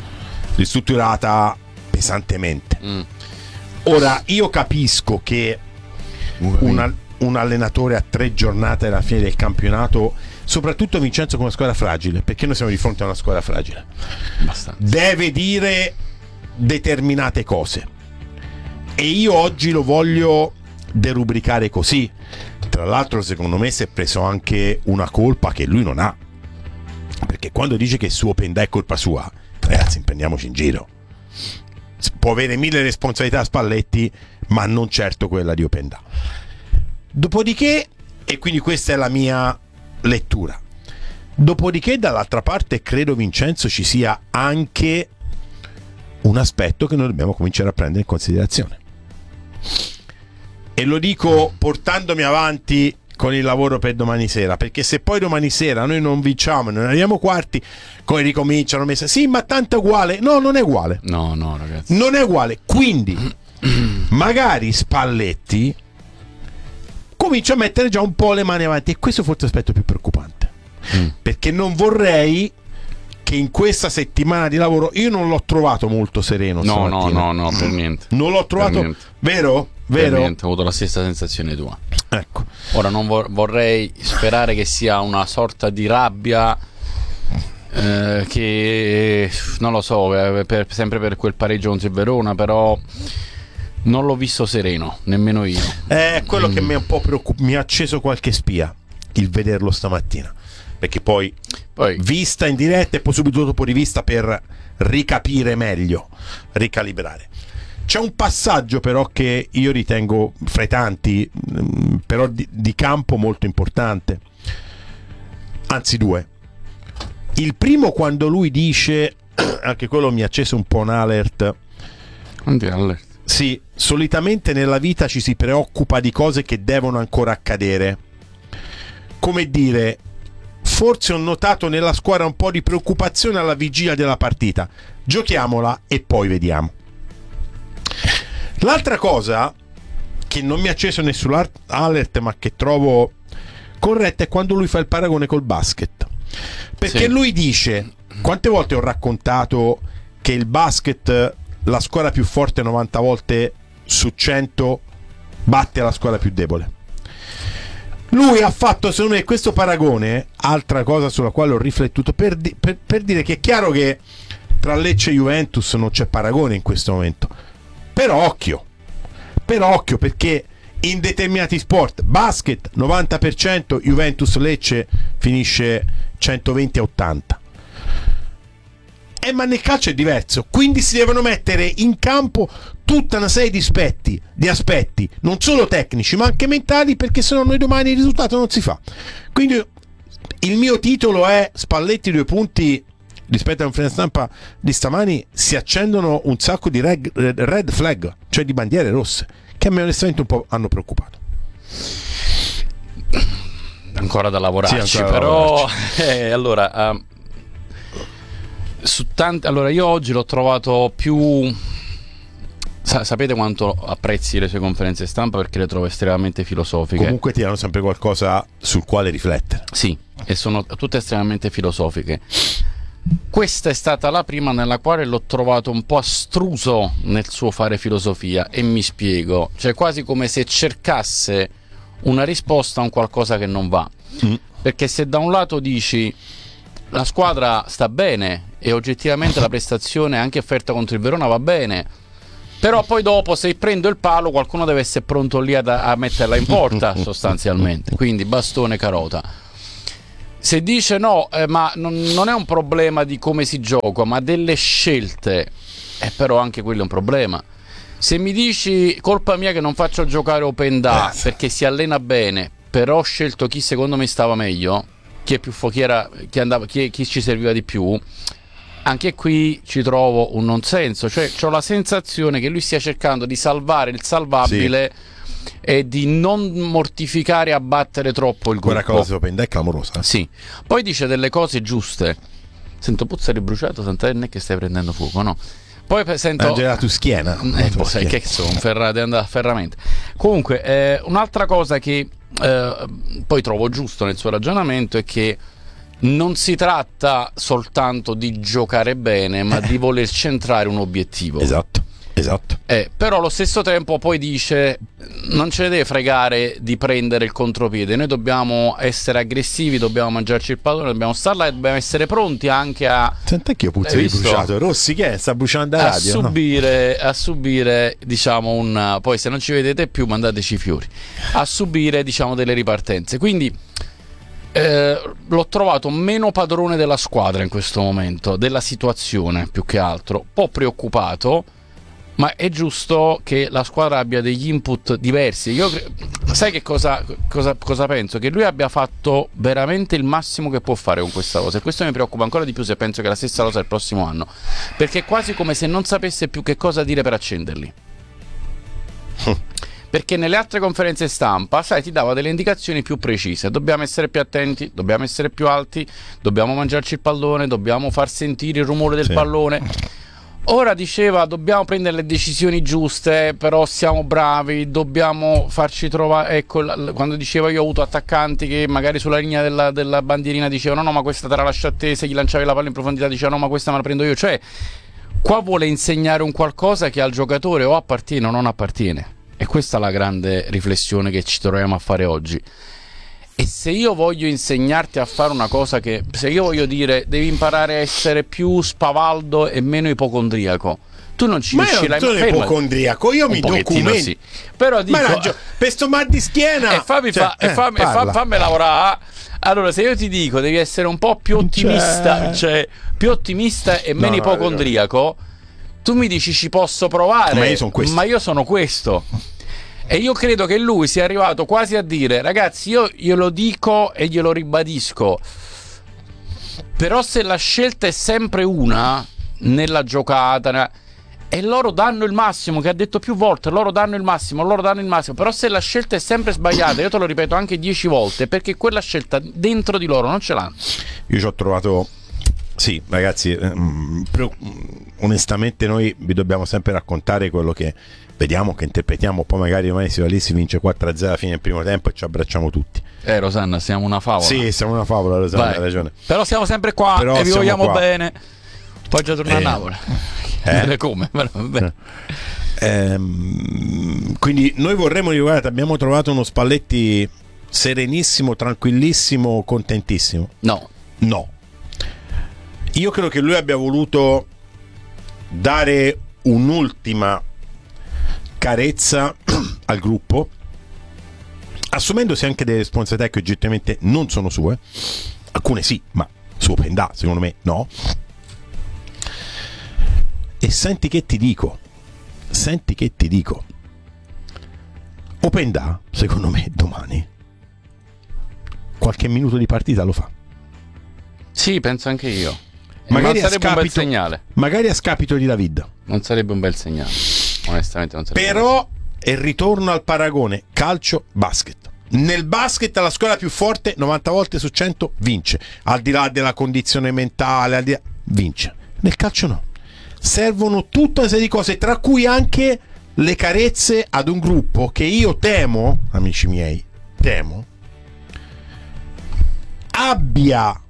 pesantemente. Ora, io capisco che un allenatore a 3 giornate alla fine del campionato, soprattutto Vincenzo con una squadra fragile, perché noi siamo di fronte a una squadra fragile, deve dire determinate cose, e io oggi lo voglio derubricare così. Tra l'altro, secondo me si è preso anche una colpa che lui non ha, perché quando dice che il suo Openda è colpa sua, ragazzi, prendiamoci in giro. Può avere 1000 responsabilità a Spalletti, ma non certo quella di Openda. Dopodiché, e quindi questa è la mia lettura, dopodiché dall'altra parte credo, Vincenzo, ci sia anche un aspetto che noi dobbiamo cominciare a prendere in considerazione, e lo dico portandomi avanti con il lavoro per domani sera, perché se poi domani sera noi non vinciamo e non arriviamo quarti, come ricominciano messa, sì, ma tanto è uguale. No, non è uguale. No, ragazzi, non è uguale. Quindi magari Spalletti comincia a mettere già un po' le mani avanti, e questo forse è l'aspetto più preoccupante, perché non vorrei che in questa settimana di lavoro, io non l'ho trovato molto sereno. No, per niente. Non l'ho trovato, vero? Per niente, ho avuto la stessa sensazione tua. Ecco. Ora non vorrei sperare che sia una sorta di rabbia, che non lo so, sempre per quel pareggio contro il Verona, però non l'ho visto sereno, nemmeno io. È quello che mi è un po' mi ha acceso qualche spia il vederlo stamattina, perché poi vista in diretta e poi subito dopo rivista per ricapire meglio, ricalibrare. C'è un passaggio però che io ritengo, fra i tanti, però di campo molto importante, anzi 2. Il primo, quando lui dice, anche quello mi ha acceso un po' un alert. Sì, solitamente nella vita ci si preoccupa di cose che devono ancora accadere. Come dire, forse ho notato nella squadra un po' di preoccupazione alla vigilia della partita. Giochiamola e poi vediamo. L'altra cosa che non mi ha acceso nessun alert, ma che trovo corretta, è quando lui fa il paragone col basket. Perché lui dice, quante volte ho raccontato che il basket, la squadra più forte 90 volte su 100 batte la squadra più debole. Lui ha fatto, secondo me, questo paragone, altra cosa sulla quale ho riflettuto, per dire che è chiaro che tra Lecce e Juventus non c'è paragone in questo momento, però occhio, perché in determinati sport, basket 90%, Juventus Lecce finisce 120-80, ma nel calcio è diverso, quindi si devono mettere in campo tutta una serie di aspetti non solo tecnici ma anche mentali, perché sennò noi domani il risultato non si fa. Quindi il mio titolo è: Spalletti 2 punti. Rispetto a un conferenza stampa di stamani si accendono un sacco di red flag, cioè di bandiere rosse, che a me onestamente un po' hanno preoccupato. Ancora da lavorarci, però allora io oggi l'ho trovato più... Sapete quanto apprezzi le sue conferenze stampa, perché le trovo estremamente filosofiche. Comunque ti danno sempre qualcosa sul quale riflettere. Sì, e sono tutte estremamente filosofiche. Questa è stata la prima nella quale l'ho trovato un po' astruso nel suo fare filosofia, e mi spiego, cioè quasi come se cercasse una risposta a un qualcosa che non va. Perché se da un lato dici la squadra sta bene e oggettivamente la prestazione anche offerta contro il Verona va bene, Però poi dopo, se prendo il palo, qualcuno deve essere pronto lì a metterla in porta sostanzialmente, quindi bastone carota. Se dice no, ma non è un problema di come si gioca, ma delle scelte, però anche quello è un problema. Se mi dici colpa mia che non faccio giocare Openda perché si allena bene, però ho scelto chi secondo me stava meglio, chi è più chi ci serviva di più, anche qui ci trovo un non senso. Cioè ho la sensazione che lui stia cercando di salvare il salvabile, e di non mortificare e abbattere troppo il gruppo. Quella cosa è clamorosa. Sì. Poi dice delle cose giuste. Sento puzza di bruciato, tant'è non è che stai prendendo fuoco, no? Poi sento Angela tu schiena. sai che sono ferramente. Comunque un'altra cosa che poi trovo giusto nel suo ragionamento è che non si tratta soltanto di giocare bene, ma di voler centrare un obiettivo. Esatto. Però allo stesso tempo poi dice non ce ne deve fregare di prendere il contropiede, noi dobbiamo essere aggressivi, dobbiamo mangiarci il pallone, dobbiamo star là e dobbiamo essere pronti anche a senta che io puzza di bruciato. Rossi che sta bruciando la radio, a subire diciamo poi se non ci vedete più mandateci i fiori, a subire diciamo delle ripartenze. Quindi l'ho trovato meno padrone della squadra in questo momento, della situazione più che altro, un po' preoccupato. Ma è giusto che la squadra abbia degli input diversi. Sai che cosa penso? Che lui abbia fatto veramente il massimo che può fare con questa cosa, e questo mi preoccupa ancora di più se penso che la stessa cosa il prossimo anno, perché è quasi come se non sapesse più che cosa dire per accenderli. Perché nelle altre conferenze stampa, sai, ti dava delle indicazioni più precise: dobbiamo essere più attenti, dobbiamo essere più alti, dobbiamo mangiarci il pallone, dobbiamo far sentire il rumore del pallone. Ora diceva dobbiamo prendere le decisioni giuste, però siamo bravi, dobbiamo farci trovare. Ecco, quando diceva io ho avuto attaccanti che magari sulla linea della bandierina dicevano no ma questa te la lascio a te, se gli lanciavi la palla in profondità diceva no ma questa me la prendo io. Cioè qua vuole insegnare un qualcosa che al giocatore o appartiene o non appartiene, e questa è la grande riflessione che ci troviamo a fare oggi. E se io voglio insegnarti a fare una cosa, se io voglio dire devi imparare a essere più spavaldo e meno ipocondriaco, tu non ci riuscirai mai. Ma io non sono ipocondriaco, io mi documento. Sì. Però dico, per sto mal di schiena fammi lavorare. Allora, se io ti dico devi essere un po' più ottimista, più ottimista e meno ipocondriaco, tu mi dici ci posso provare, ma io sono questo. E io credo che lui sia arrivato quasi a dire ragazzi io glielo dico e glielo ribadisco, però se la scelta è sempre una nella giocata e loro danno il massimo, che ha detto più volte, loro danno il massimo, però se la scelta è sempre sbagliata, io te lo ripeto anche 10 volte, perché quella scelta dentro di loro non ce l'hanno. Io ci ho trovato, sì ragazzi, onestamente noi vi dobbiamo sempre raccontare quello che vediamo, che interpretiamo, poi magari domani si va lì, si vince 4-0 alla fine del primo tempo e ci abbracciamo tutti. Rosanna, siamo una favola. Sì, siamo una favola, Rosanna, hai ragione. Però siamo sempre qua, però e vi vogliamo bene. Poi già tornare a Napoli. Come? Quindi noi vorremmo ricordare, abbiamo trovato uno Spalletti serenissimo, tranquillissimo, contentissimo. No. Io credo che lui abbia voluto dare un'ultima carezza al gruppo, assumendosi anche delle responsabilità che oggettivamente non sono sue, alcune sì, ma su Openda secondo me no. E senti che ti dico, Openda secondo me domani qualche minuto di partita lo fa. Sì, penso anche io. Magari non sarebbe un bel segnale. Magari a scapito di David. Non sarebbe un bel segnale. Onestamente non sarebbe. Però è il ritorno al paragone calcio-basket. Nel basket la squadra più forte 90 volte su 100 vince, al di là della condizione mentale, vince. Nel calcio no. Servono tutta una serie di cose, tra cui anche le carezze ad un gruppo che io temo, amici miei, abbia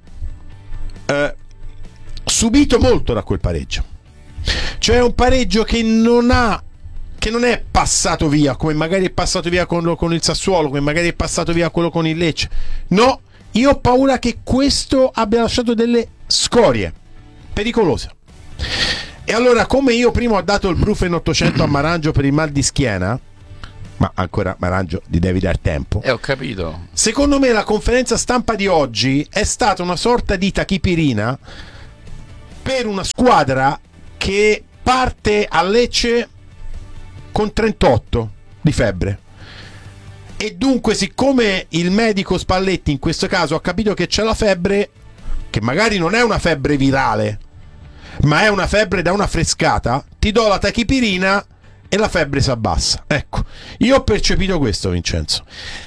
subito molto da quel pareggio. Cioè un pareggio che non è passato via come magari è passato via con il Sassuolo, come magari è passato via quello con il Lecce. No, io ho paura che questo abbia lasciato delle scorie pericolose. E allora, come io prima ho dato il Brufen 800 a Marangio per il mal di schiena, ma ancora Marangio gli devi dar tempo. Ho capito. Secondo me la conferenza stampa di oggi è stata una sorta di tachipirina per una squadra che parte a Lecce con 38 di febbre. E dunque, siccome il medico Spalletti in questo caso ha capito che c'è la febbre, che magari non è una febbre virale, ma è una febbre da una frescata, ti do la tachipirina e la febbre si abbassa. Ecco, io ho percepito questo, Vincenzo.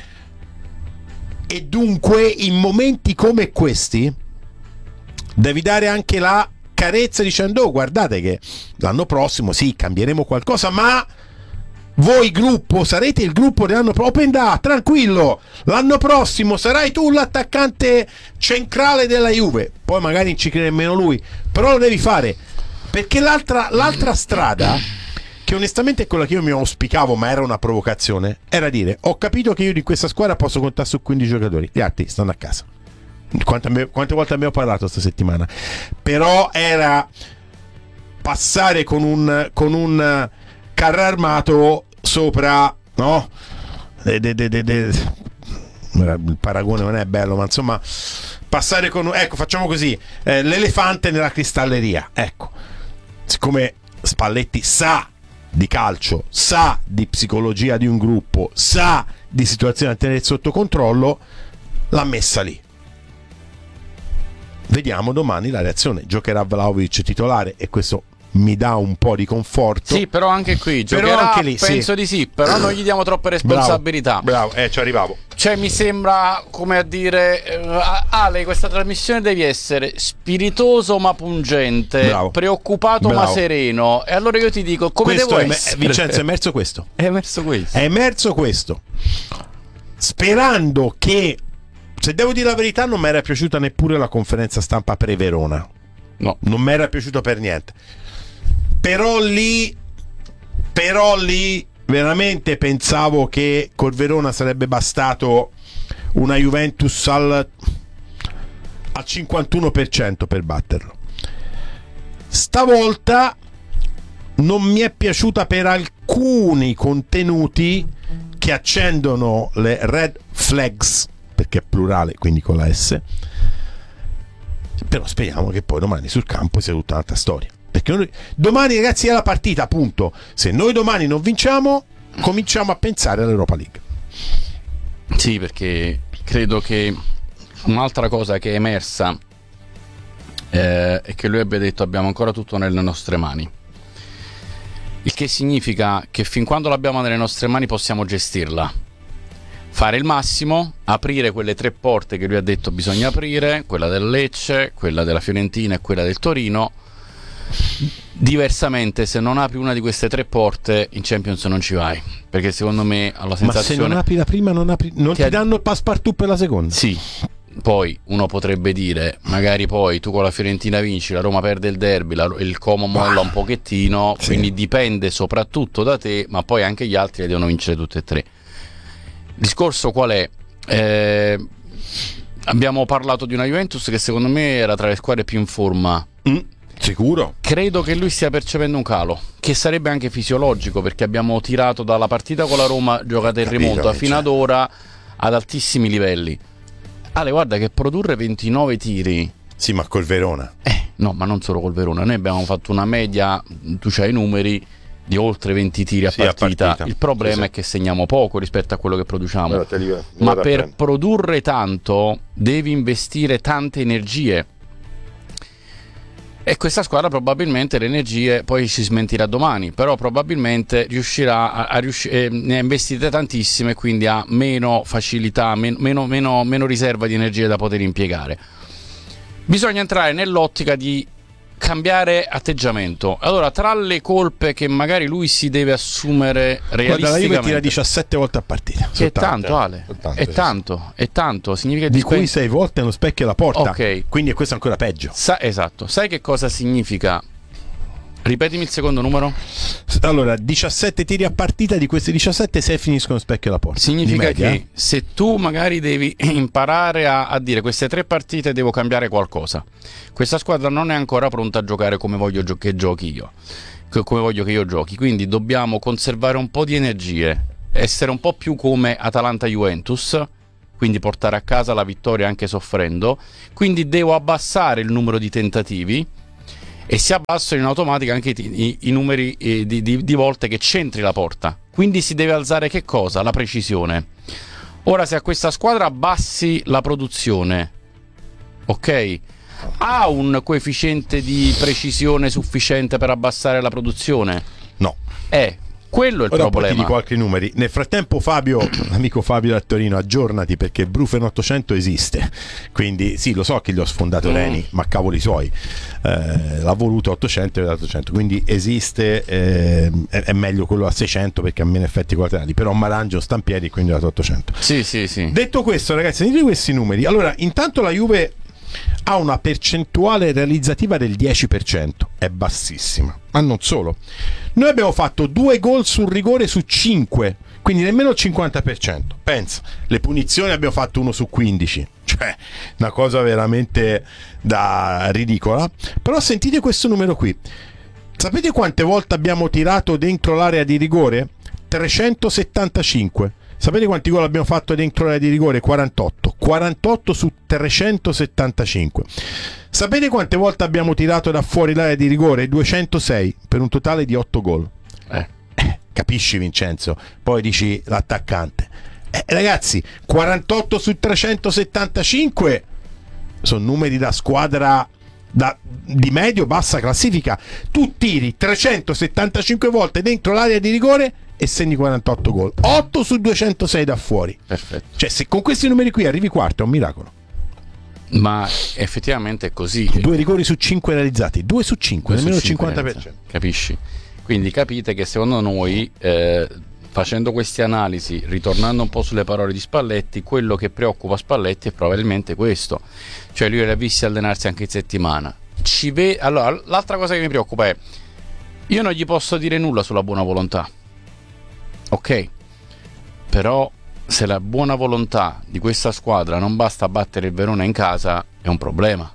E dunque in momenti come questi devi dare anche la carezza dicendo: oh, guardate che l'anno prossimo sì, cambieremo qualcosa, ma voi gruppo sarete il gruppo dell'anno prossimo. Open da, tranquillo, l'anno prossimo sarai tu l'attaccante centrale della Juve. Poi magari non ci crede nemmeno lui, però lo devi fare, perché l'altra strada, che onestamente è quella che io mi auspicavo, ma era una provocazione, era dire: ho capito che io di questa squadra posso contare su 15 giocatori, gli altri stanno a casa. Quante volte abbiamo parlato questa settimana? Però era passare con un carro armato sopra, no? Il paragone non è bello, ma insomma, passare con, ecco, facciamo così, l'elefante nella cristalleria. Ecco, siccome Spalletti sa di calcio, sa di psicologia di un gruppo, sa di situazione da tenere sotto controllo, l'ha messa lì. Vediamo domani la reazione. Giocherà Vlahovic titolare e questo mi dà un po' di conforto. Sì, però anche qui giocherà, anche lì, penso sì. Di sì, però non gli diamo troppe responsabilità. Bravo, ci arrivavo. Cioè, mi sembra come a dire: Ale, questa trasmissione devi essere spiritoso ma pungente, preoccupato ma sereno. E allora io ti dico, come questo devo essere? Vincenzo, è emerso questo. È emerso questo. Sperando che, se devo dire la verità, non mi era piaciuta neppure la conferenza stampa pre-Verona. No, non mi era piaciuta per niente. Però lì veramente pensavo che col Verona sarebbe bastato una Juventus al 51% per batterlo. Stavolta non mi è piaciuta per alcuni contenuti che accendono le red flags, perché è plurale, quindi con la S. Però speriamo che poi domani sul campo sia tutta un'altra storia, perché noi, domani, ragazzi, è la partita, appunto. Se noi domani non vinciamo, cominciamo a pensare all'Europa League. Sì, perché credo che un'altra cosa che è emersa è che lui abbia detto: abbiamo ancora tutto nelle nostre mani, il che significa che fin quando l'abbiamo nelle nostre mani possiamo gestirla, fare il massimo, aprire quelle 3 porte che lui ha detto bisogna aprire, quella del Lecce, quella della Fiorentina e quella del Torino. Diversamente, se non apri una di queste 3 porte, in Champions non ci vai, perché secondo me ha la sensazione. Ma se non apri la prima, non ti danno il passepartout per la seconda. Sì. Poi uno potrebbe dire, magari poi tu con la Fiorentina vinci, la Roma perde il derby, il Como molla un pochettino, sì. Quindi dipende soprattutto da te, ma poi anche gli altri devono vincere tutte e 3. Il discorso qual è? Abbiamo parlato di una Juventus che secondo me era tra le squadre più in forma. Sicuro. Credo che lui stia percependo un calo, che sarebbe anche fisiologico, perché abbiamo tirato dalla partita con la Roma giocata in rimonta fino ad ora ad altissimi livelli. Ale, guarda che produrre 29 tiri. Sì, ma col Verona. No, ma non solo col Verona. Noi abbiamo fatto una media, tu c'hai i numeri, di oltre 20 tiri a partita. Il problema è che segniamo poco rispetto a quello che produciamo. Ma per produrre tanto devi investire tante energie. E questa squadra probabilmente le energie, poi si smentirà domani, però probabilmente riuscirà ne ha investite tantissime, quindi ha meno facilità, meno riserva di energie da poter impiegare. Bisogna entrare nell'ottica di cambiare atteggiamento. Allora, tra le colpe che magari lui si deve assumere realisticamente, guarda, la Juve tira 17 volte a partita. Che è tanto, Ale. È tanto. Significa di cui 6 volte è uno specchio alla porta. Ok. Quindi questo è ancora peggio. Esatto. Sai che cosa significa Ripetimi il secondo numero. Allora, 17 tiri a partita, di questi 17 6 finiscono specchio alla porta. Significa che se tu magari devi imparare a dire queste 3 partite devo cambiare qualcosa, questa squadra non è ancora pronta a giocare come voglio che giochi io, come voglio che io giochi, quindi dobbiamo conservare un po' di energie, essere un po' più come Atalanta-Juventus, quindi portare a casa la vittoria anche soffrendo, quindi devo abbassare il numero di tentativi e si abbassano in automatica anche i numeri di volte che centri la porta, quindi si deve alzare che cosa? La precisione. Ora, se a questa squadra abbassi la produzione, ok, ha un coefficiente di precisione sufficiente per abbassare la produzione? No. Quello è il Ora problema. Poi ti dico altri numeri. Nel frattempo Fabio, l'amico Fabio da Torino, aggiornati, perché Brufen 800 esiste. Quindi sì, lo so che gli ho sfondato Reni, ma cavoli suoi. L'ha voluto 800 e 800. Quindi esiste, è meglio quello a 600 perché ha meno effetti collaterali. Però Marangio sta in piedi, quindi ho dato 800. Sì. Detto questo, ragazzi, sentite questi numeri. Allora, intanto la Juve ha una percentuale realizzativa del 10%, è bassissima, ma non solo. Noi abbiamo fatto 2 gol sul rigore su 5, quindi nemmeno il 50%. Pensa, le punizioni abbiamo fatto 1 su 15, cioè una cosa veramente da ridicola. Però sentite questo numero qui. Sapete quante volte abbiamo tirato dentro l'area di rigore? 375. Sapete quanti gol abbiamo fatto dentro l'area di rigore? 48 su 375. Sapete quante volte abbiamo tirato da fuori l'area di rigore? 206, per un totale di 8 gol. Capisci, Vincenzo? Poi dici l'attaccante. Ragazzi, 48 su 375 sono numeri da squadra di medio-bassa classifica. Tu tiri 375 volte dentro l'area di rigore e segni 48 gol, 8 su 206 da fuori. Perfetto. Cioè, se con questi numeri qui arrivi quarto è un miracolo. Ma effettivamente è così. 2 rigori su 5 realizzati, 2 su 5, nemmeno il 50%. Capisci? Quindi capite che secondo noi, facendo queste analisi, ritornando un po' sulle parole di Spalletti, quello che preoccupa Spalletti è probabilmente questo. Cioè lui li ha visti allenarsi anche in settimana. Allora, l'altra cosa che mi preoccupa è, io non gli posso dire nulla sulla buona volontà. Ok, però se la buona volontà di questa squadra non basta battere il Verona in casa, è un problema.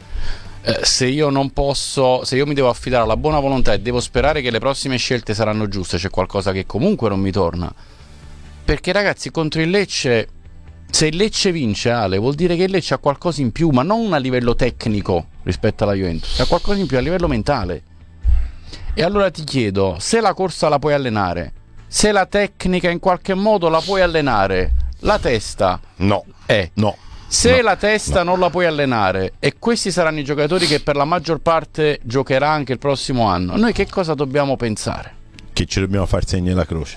Se io mi devo affidare alla buona volontà e devo sperare che le prossime scelte saranno giuste, c'è qualcosa che comunque non mi torna. Perché ragazzi, contro il Lecce, se il Lecce vince, Ale, vuol dire che il Lecce ha qualcosa in più, ma non a livello tecnico rispetto alla Juventus, ha qualcosa in più a livello mentale. E allora ti chiedo, se la corsa la puoi allenare, se la tecnica in qualche modo la puoi allenare, la testa no. Se la testa non la puoi allenare, e questi saranno i giocatori che per la maggior parte giocherà anche il prossimo anno, noi che cosa dobbiamo pensare? Che ci dobbiamo far segno la croce.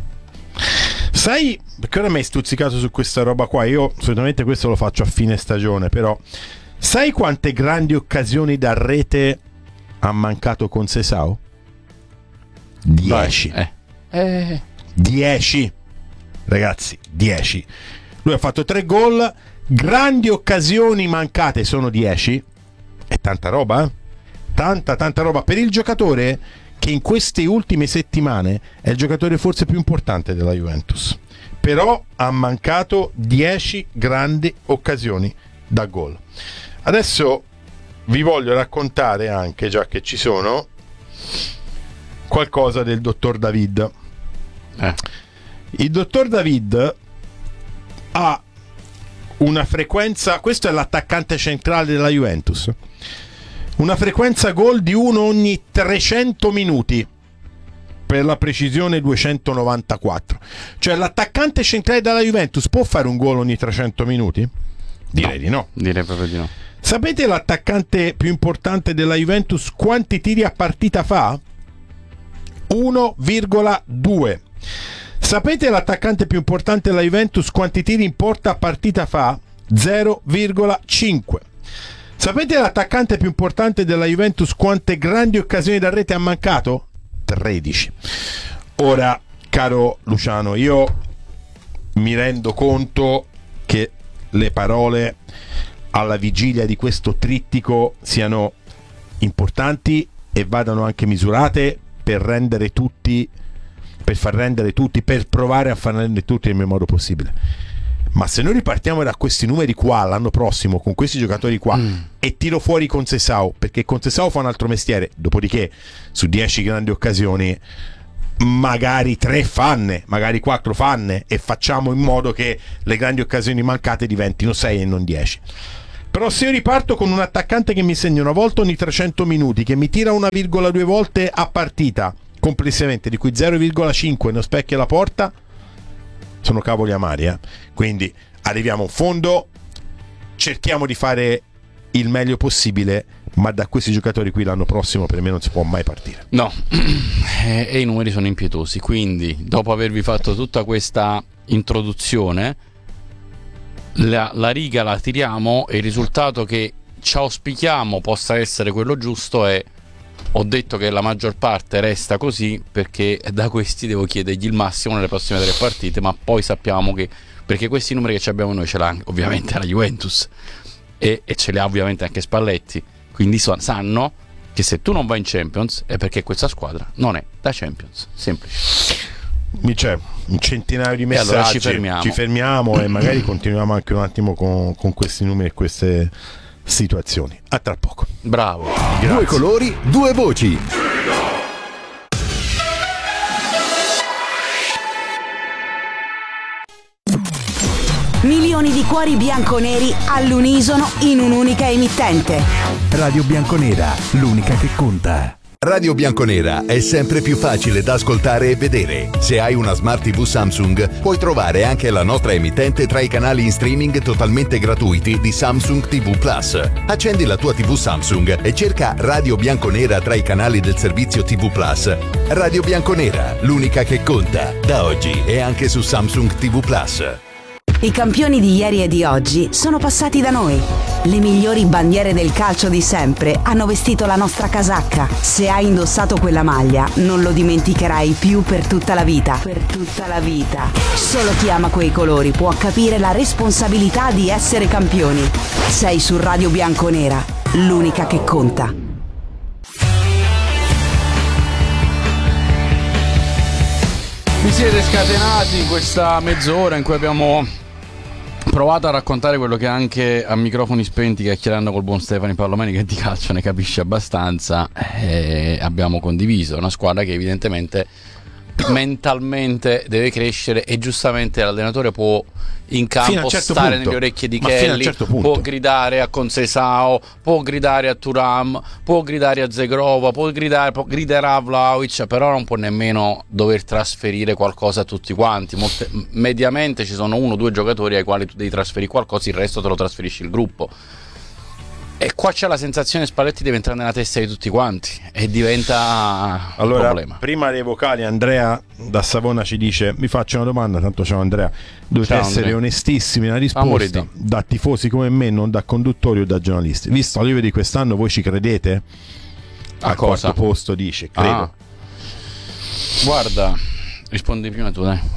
Sai, perché ora mi hai stuzzicato su questa roba qua. Io solitamente questo lo faccio a fine stagione, però sai quante grandi occasioni da rete ha mancato con Sesao? 10. 10, ragazzi, 10. Lui ha fatto 3 gol, grandi occasioni mancate sono 10. È tanta roba, tanta roba per il giocatore che in queste ultime settimane è il giocatore forse più importante della Juventus. Però ha mancato 10 grandi occasioni da gol. Adesso vi voglio raccontare anche, già che ci sono, qualcosa del dottor David. Il dottor David ha una frequenza, questo è l'attaccante centrale della Juventus, una frequenza gol di 1 ogni 300 minuti, per la precisione 294. Cioè l'attaccante centrale della Juventus può fare un gol ogni 300 minuti? Direi di no. Direi proprio di no. Sapete l'attaccante più importante della Juventus quanti tiri a partita fa? 1,2. Sapete l'attaccante più importante della Juventus quanti tiri in porta a partita fa? 0,5. Sapete l'attaccante più importante della Juventus quante grandi occasioni da rete ha mancato? 13. Ora, caro Luciano, io mi rendo conto che le parole alla vigilia di questo trittico siano importanti e vadano anche misurate per far rendere tutti, per provare a far rendere tutti nel miglior modo possibile. Ma se noi ripartiamo da questi numeri qua l'anno prossimo con questi giocatori qua e tiro fuori Conceição, perché Conceição fa un altro mestiere, dopodiché su 10 grandi occasioni magari 3 fanne, magari 4 fanne, e facciamo in modo che le grandi occasioni mancate diventino 6 e non 10. Però se io riparto con un attaccante che mi segna una volta ogni 300 minuti, che mi tira 1,2 volte a partita complessivamente, di cui 0,5 non specchia la porta, sono cavoli amari, Quindi arriviamo in fondo, cerchiamo di fare il meglio possibile, ma da questi giocatori qui l'anno prossimo per me non si può mai partire. No, e i numeri sono impietosi. Quindi dopo avervi fatto tutta questa introduzione, la riga la tiriamo e il risultato che ci auspichiamo possa essere quello giusto è: ho detto che la maggior parte resta così perché da questi devo chiedergli il massimo nelle prossime 3 partite, ma poi sappiamo che, perché questi numeri che abbiamo noi ce l'ha ovviamente la Juventus e ce li ha ovviamente anche Spalletti, quindi sanno che se tu non vai in Champions è perché questa squadra non è da Champions. Semplice. C'è un centinaio di messaggi, allora ci fermiamo e magari continuiamo anche un attimo con questi numeri e queste situazioni. A tra poco. Bravo. Grazie. 2 colori, 2 voci. Milioni di cuori bianconeri all'unisono in un'unica emittente. Radio Bianconera, l'unica che conta. Radio Bianconera è sempre più facile da ascoltare e vedere. Se hai una Smart TV Samsung, puoi trovare anche la nostra emittente tra i canali in streaming totalmente gratuiti di Samsung TV Plus. Accendi la tua TV Samsung e cerca Radio Bianconera tra i canali del servizio TV Plus. Radio Bianconera, l'unica che conta. Da oggi è anche su Samsung TV Plus. I campioni di ieri e di oggi sono passati da noi. Le migliori bandiere del calcio di sempre hanno vestito la nostra casacca. Se hai indossato quella maglia, non lo dimenticherai più per tutta la vita. Per tutta la vita. Solo chi ama quei colori può capire la responsabilità di essere campioni. Sei su Radio Bianconera, l'unica che conta. Vi siete scatenati in questa mezz'ora in cui abbiamo provato a raccontare quello che anche a microfoni spenti, chiacchierando col buon Stefano Parlomeni, che di calcio ne capisce abbastanza, abbiamo condiviso. Una squadra che evidentemente mentalmente deve crescere e giustamente l'allenatore può in campo stare nelle orecchie di Kelly, può gridare a Conceição, può gridare a Thuram, può gridare a Zegrova, griderà a Vlahovic, però non può nemmeno dover trasferire qualcosa a tutti quanti. Mediamente ci sono 1 o 2 giocatori ai quali tu devi trasferire qualcosa, il resto te lo trasferisci il gruppo. E qua c'è la sensazione che Spalletti deve entrare nella testa di tutti quanti e diventa un problema. Prima dei vocali, Andrea da Savona ci dice: mi faccio una domanda, tanto ciao Andrea, dovete essere onestissimi nella risposta, da tifosi come me, non da conduttori o da giornalisti. Visto la Juve di quest'anno, voi ci credete? Al quarto posto dice, credo. Guarda, rispondi prima tu, dai.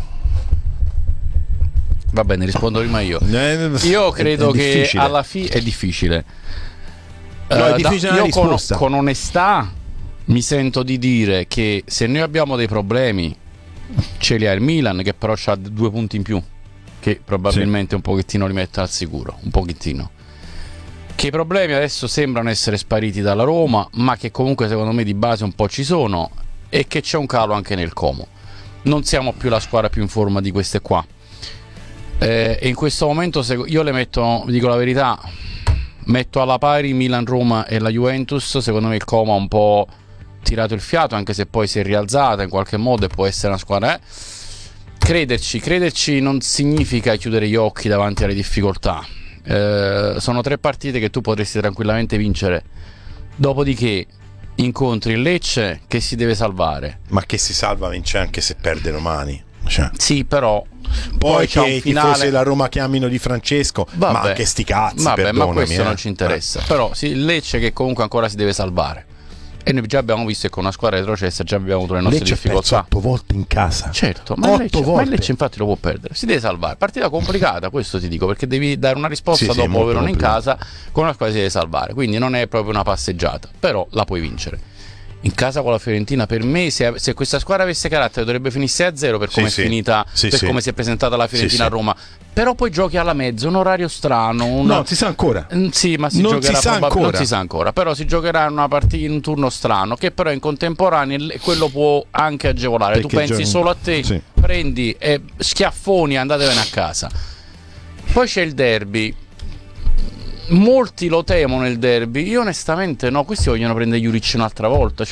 Va bene, rispondo prima io. Io credo che alla fine è difficile. No, è difficile la risposta. Con onestà mi sento di dire che se noi abbiamo dei problemi, ce li ha il Milan, che però ha 2 punti in più, che probabilmente un pochettino li mette al sicuro, un pochettino. Che i problemi adesso sembrano essere spariti dalla Roma, ma che comunque secondo me di base un po' ci sono, e che c'è un calo anche nel Como. Non siamo più la squadra più in forma di queste qua. E in questo momento io le metto, dico la verità, metto alla pari Milan-Roma e la Juventus. Secondo me il Como ha un po' tirato il fiato, anche se poi si è rialzata in qualche modo e può essere una squadra. Crederci non significa chiudere gli occhi davanti alle difficoltà. Sono 3 partite che tu potresti tranquillamente vincere, dopodiché incontri il Lecce che si deve salvare. Ma che si salva vince anche se perde domani. Sì, però poi che i tifosi della Roma chiamino Di Francesco, ma anche sti cazzi, ma questo non ci interessa. Però sì, il Lecce che comunque ancora si deve salvare, e noi già abbiamo visto che con una squadra retrocessa già abbiamo avuto le nostre Lecce difficoltà. 8 volte in casa, certo, ma il Lecce infatti lo può perdere, si deve salvare. Partita complicata, questo ti dico, perché devi dare una risposta dopo averlo in casa con una squadra che si deve salvare, quindi non è proprio una passeggiata, però la puoi vincere. in casa con la Fiorentina, per me se questa squadra avesse carattere dovrebbe finire 6-0 per come è finita, per come si è presentata la Fiorentina a Roma. Però poi giochi alla mezza, un orario strano. Non si sa ancora. Sì, ma non si sa ancora. Però si giocherà in una partita, in un turno strano, che però in contemporanea quello può anche agevolare. Perché tu pensi solo a te, prendi e schiaffoni e andatevene a casa. Poi c'è il derby. Molti lo temono il derby, io onestamente no, questi vogliono prendere Juric un'altra volta.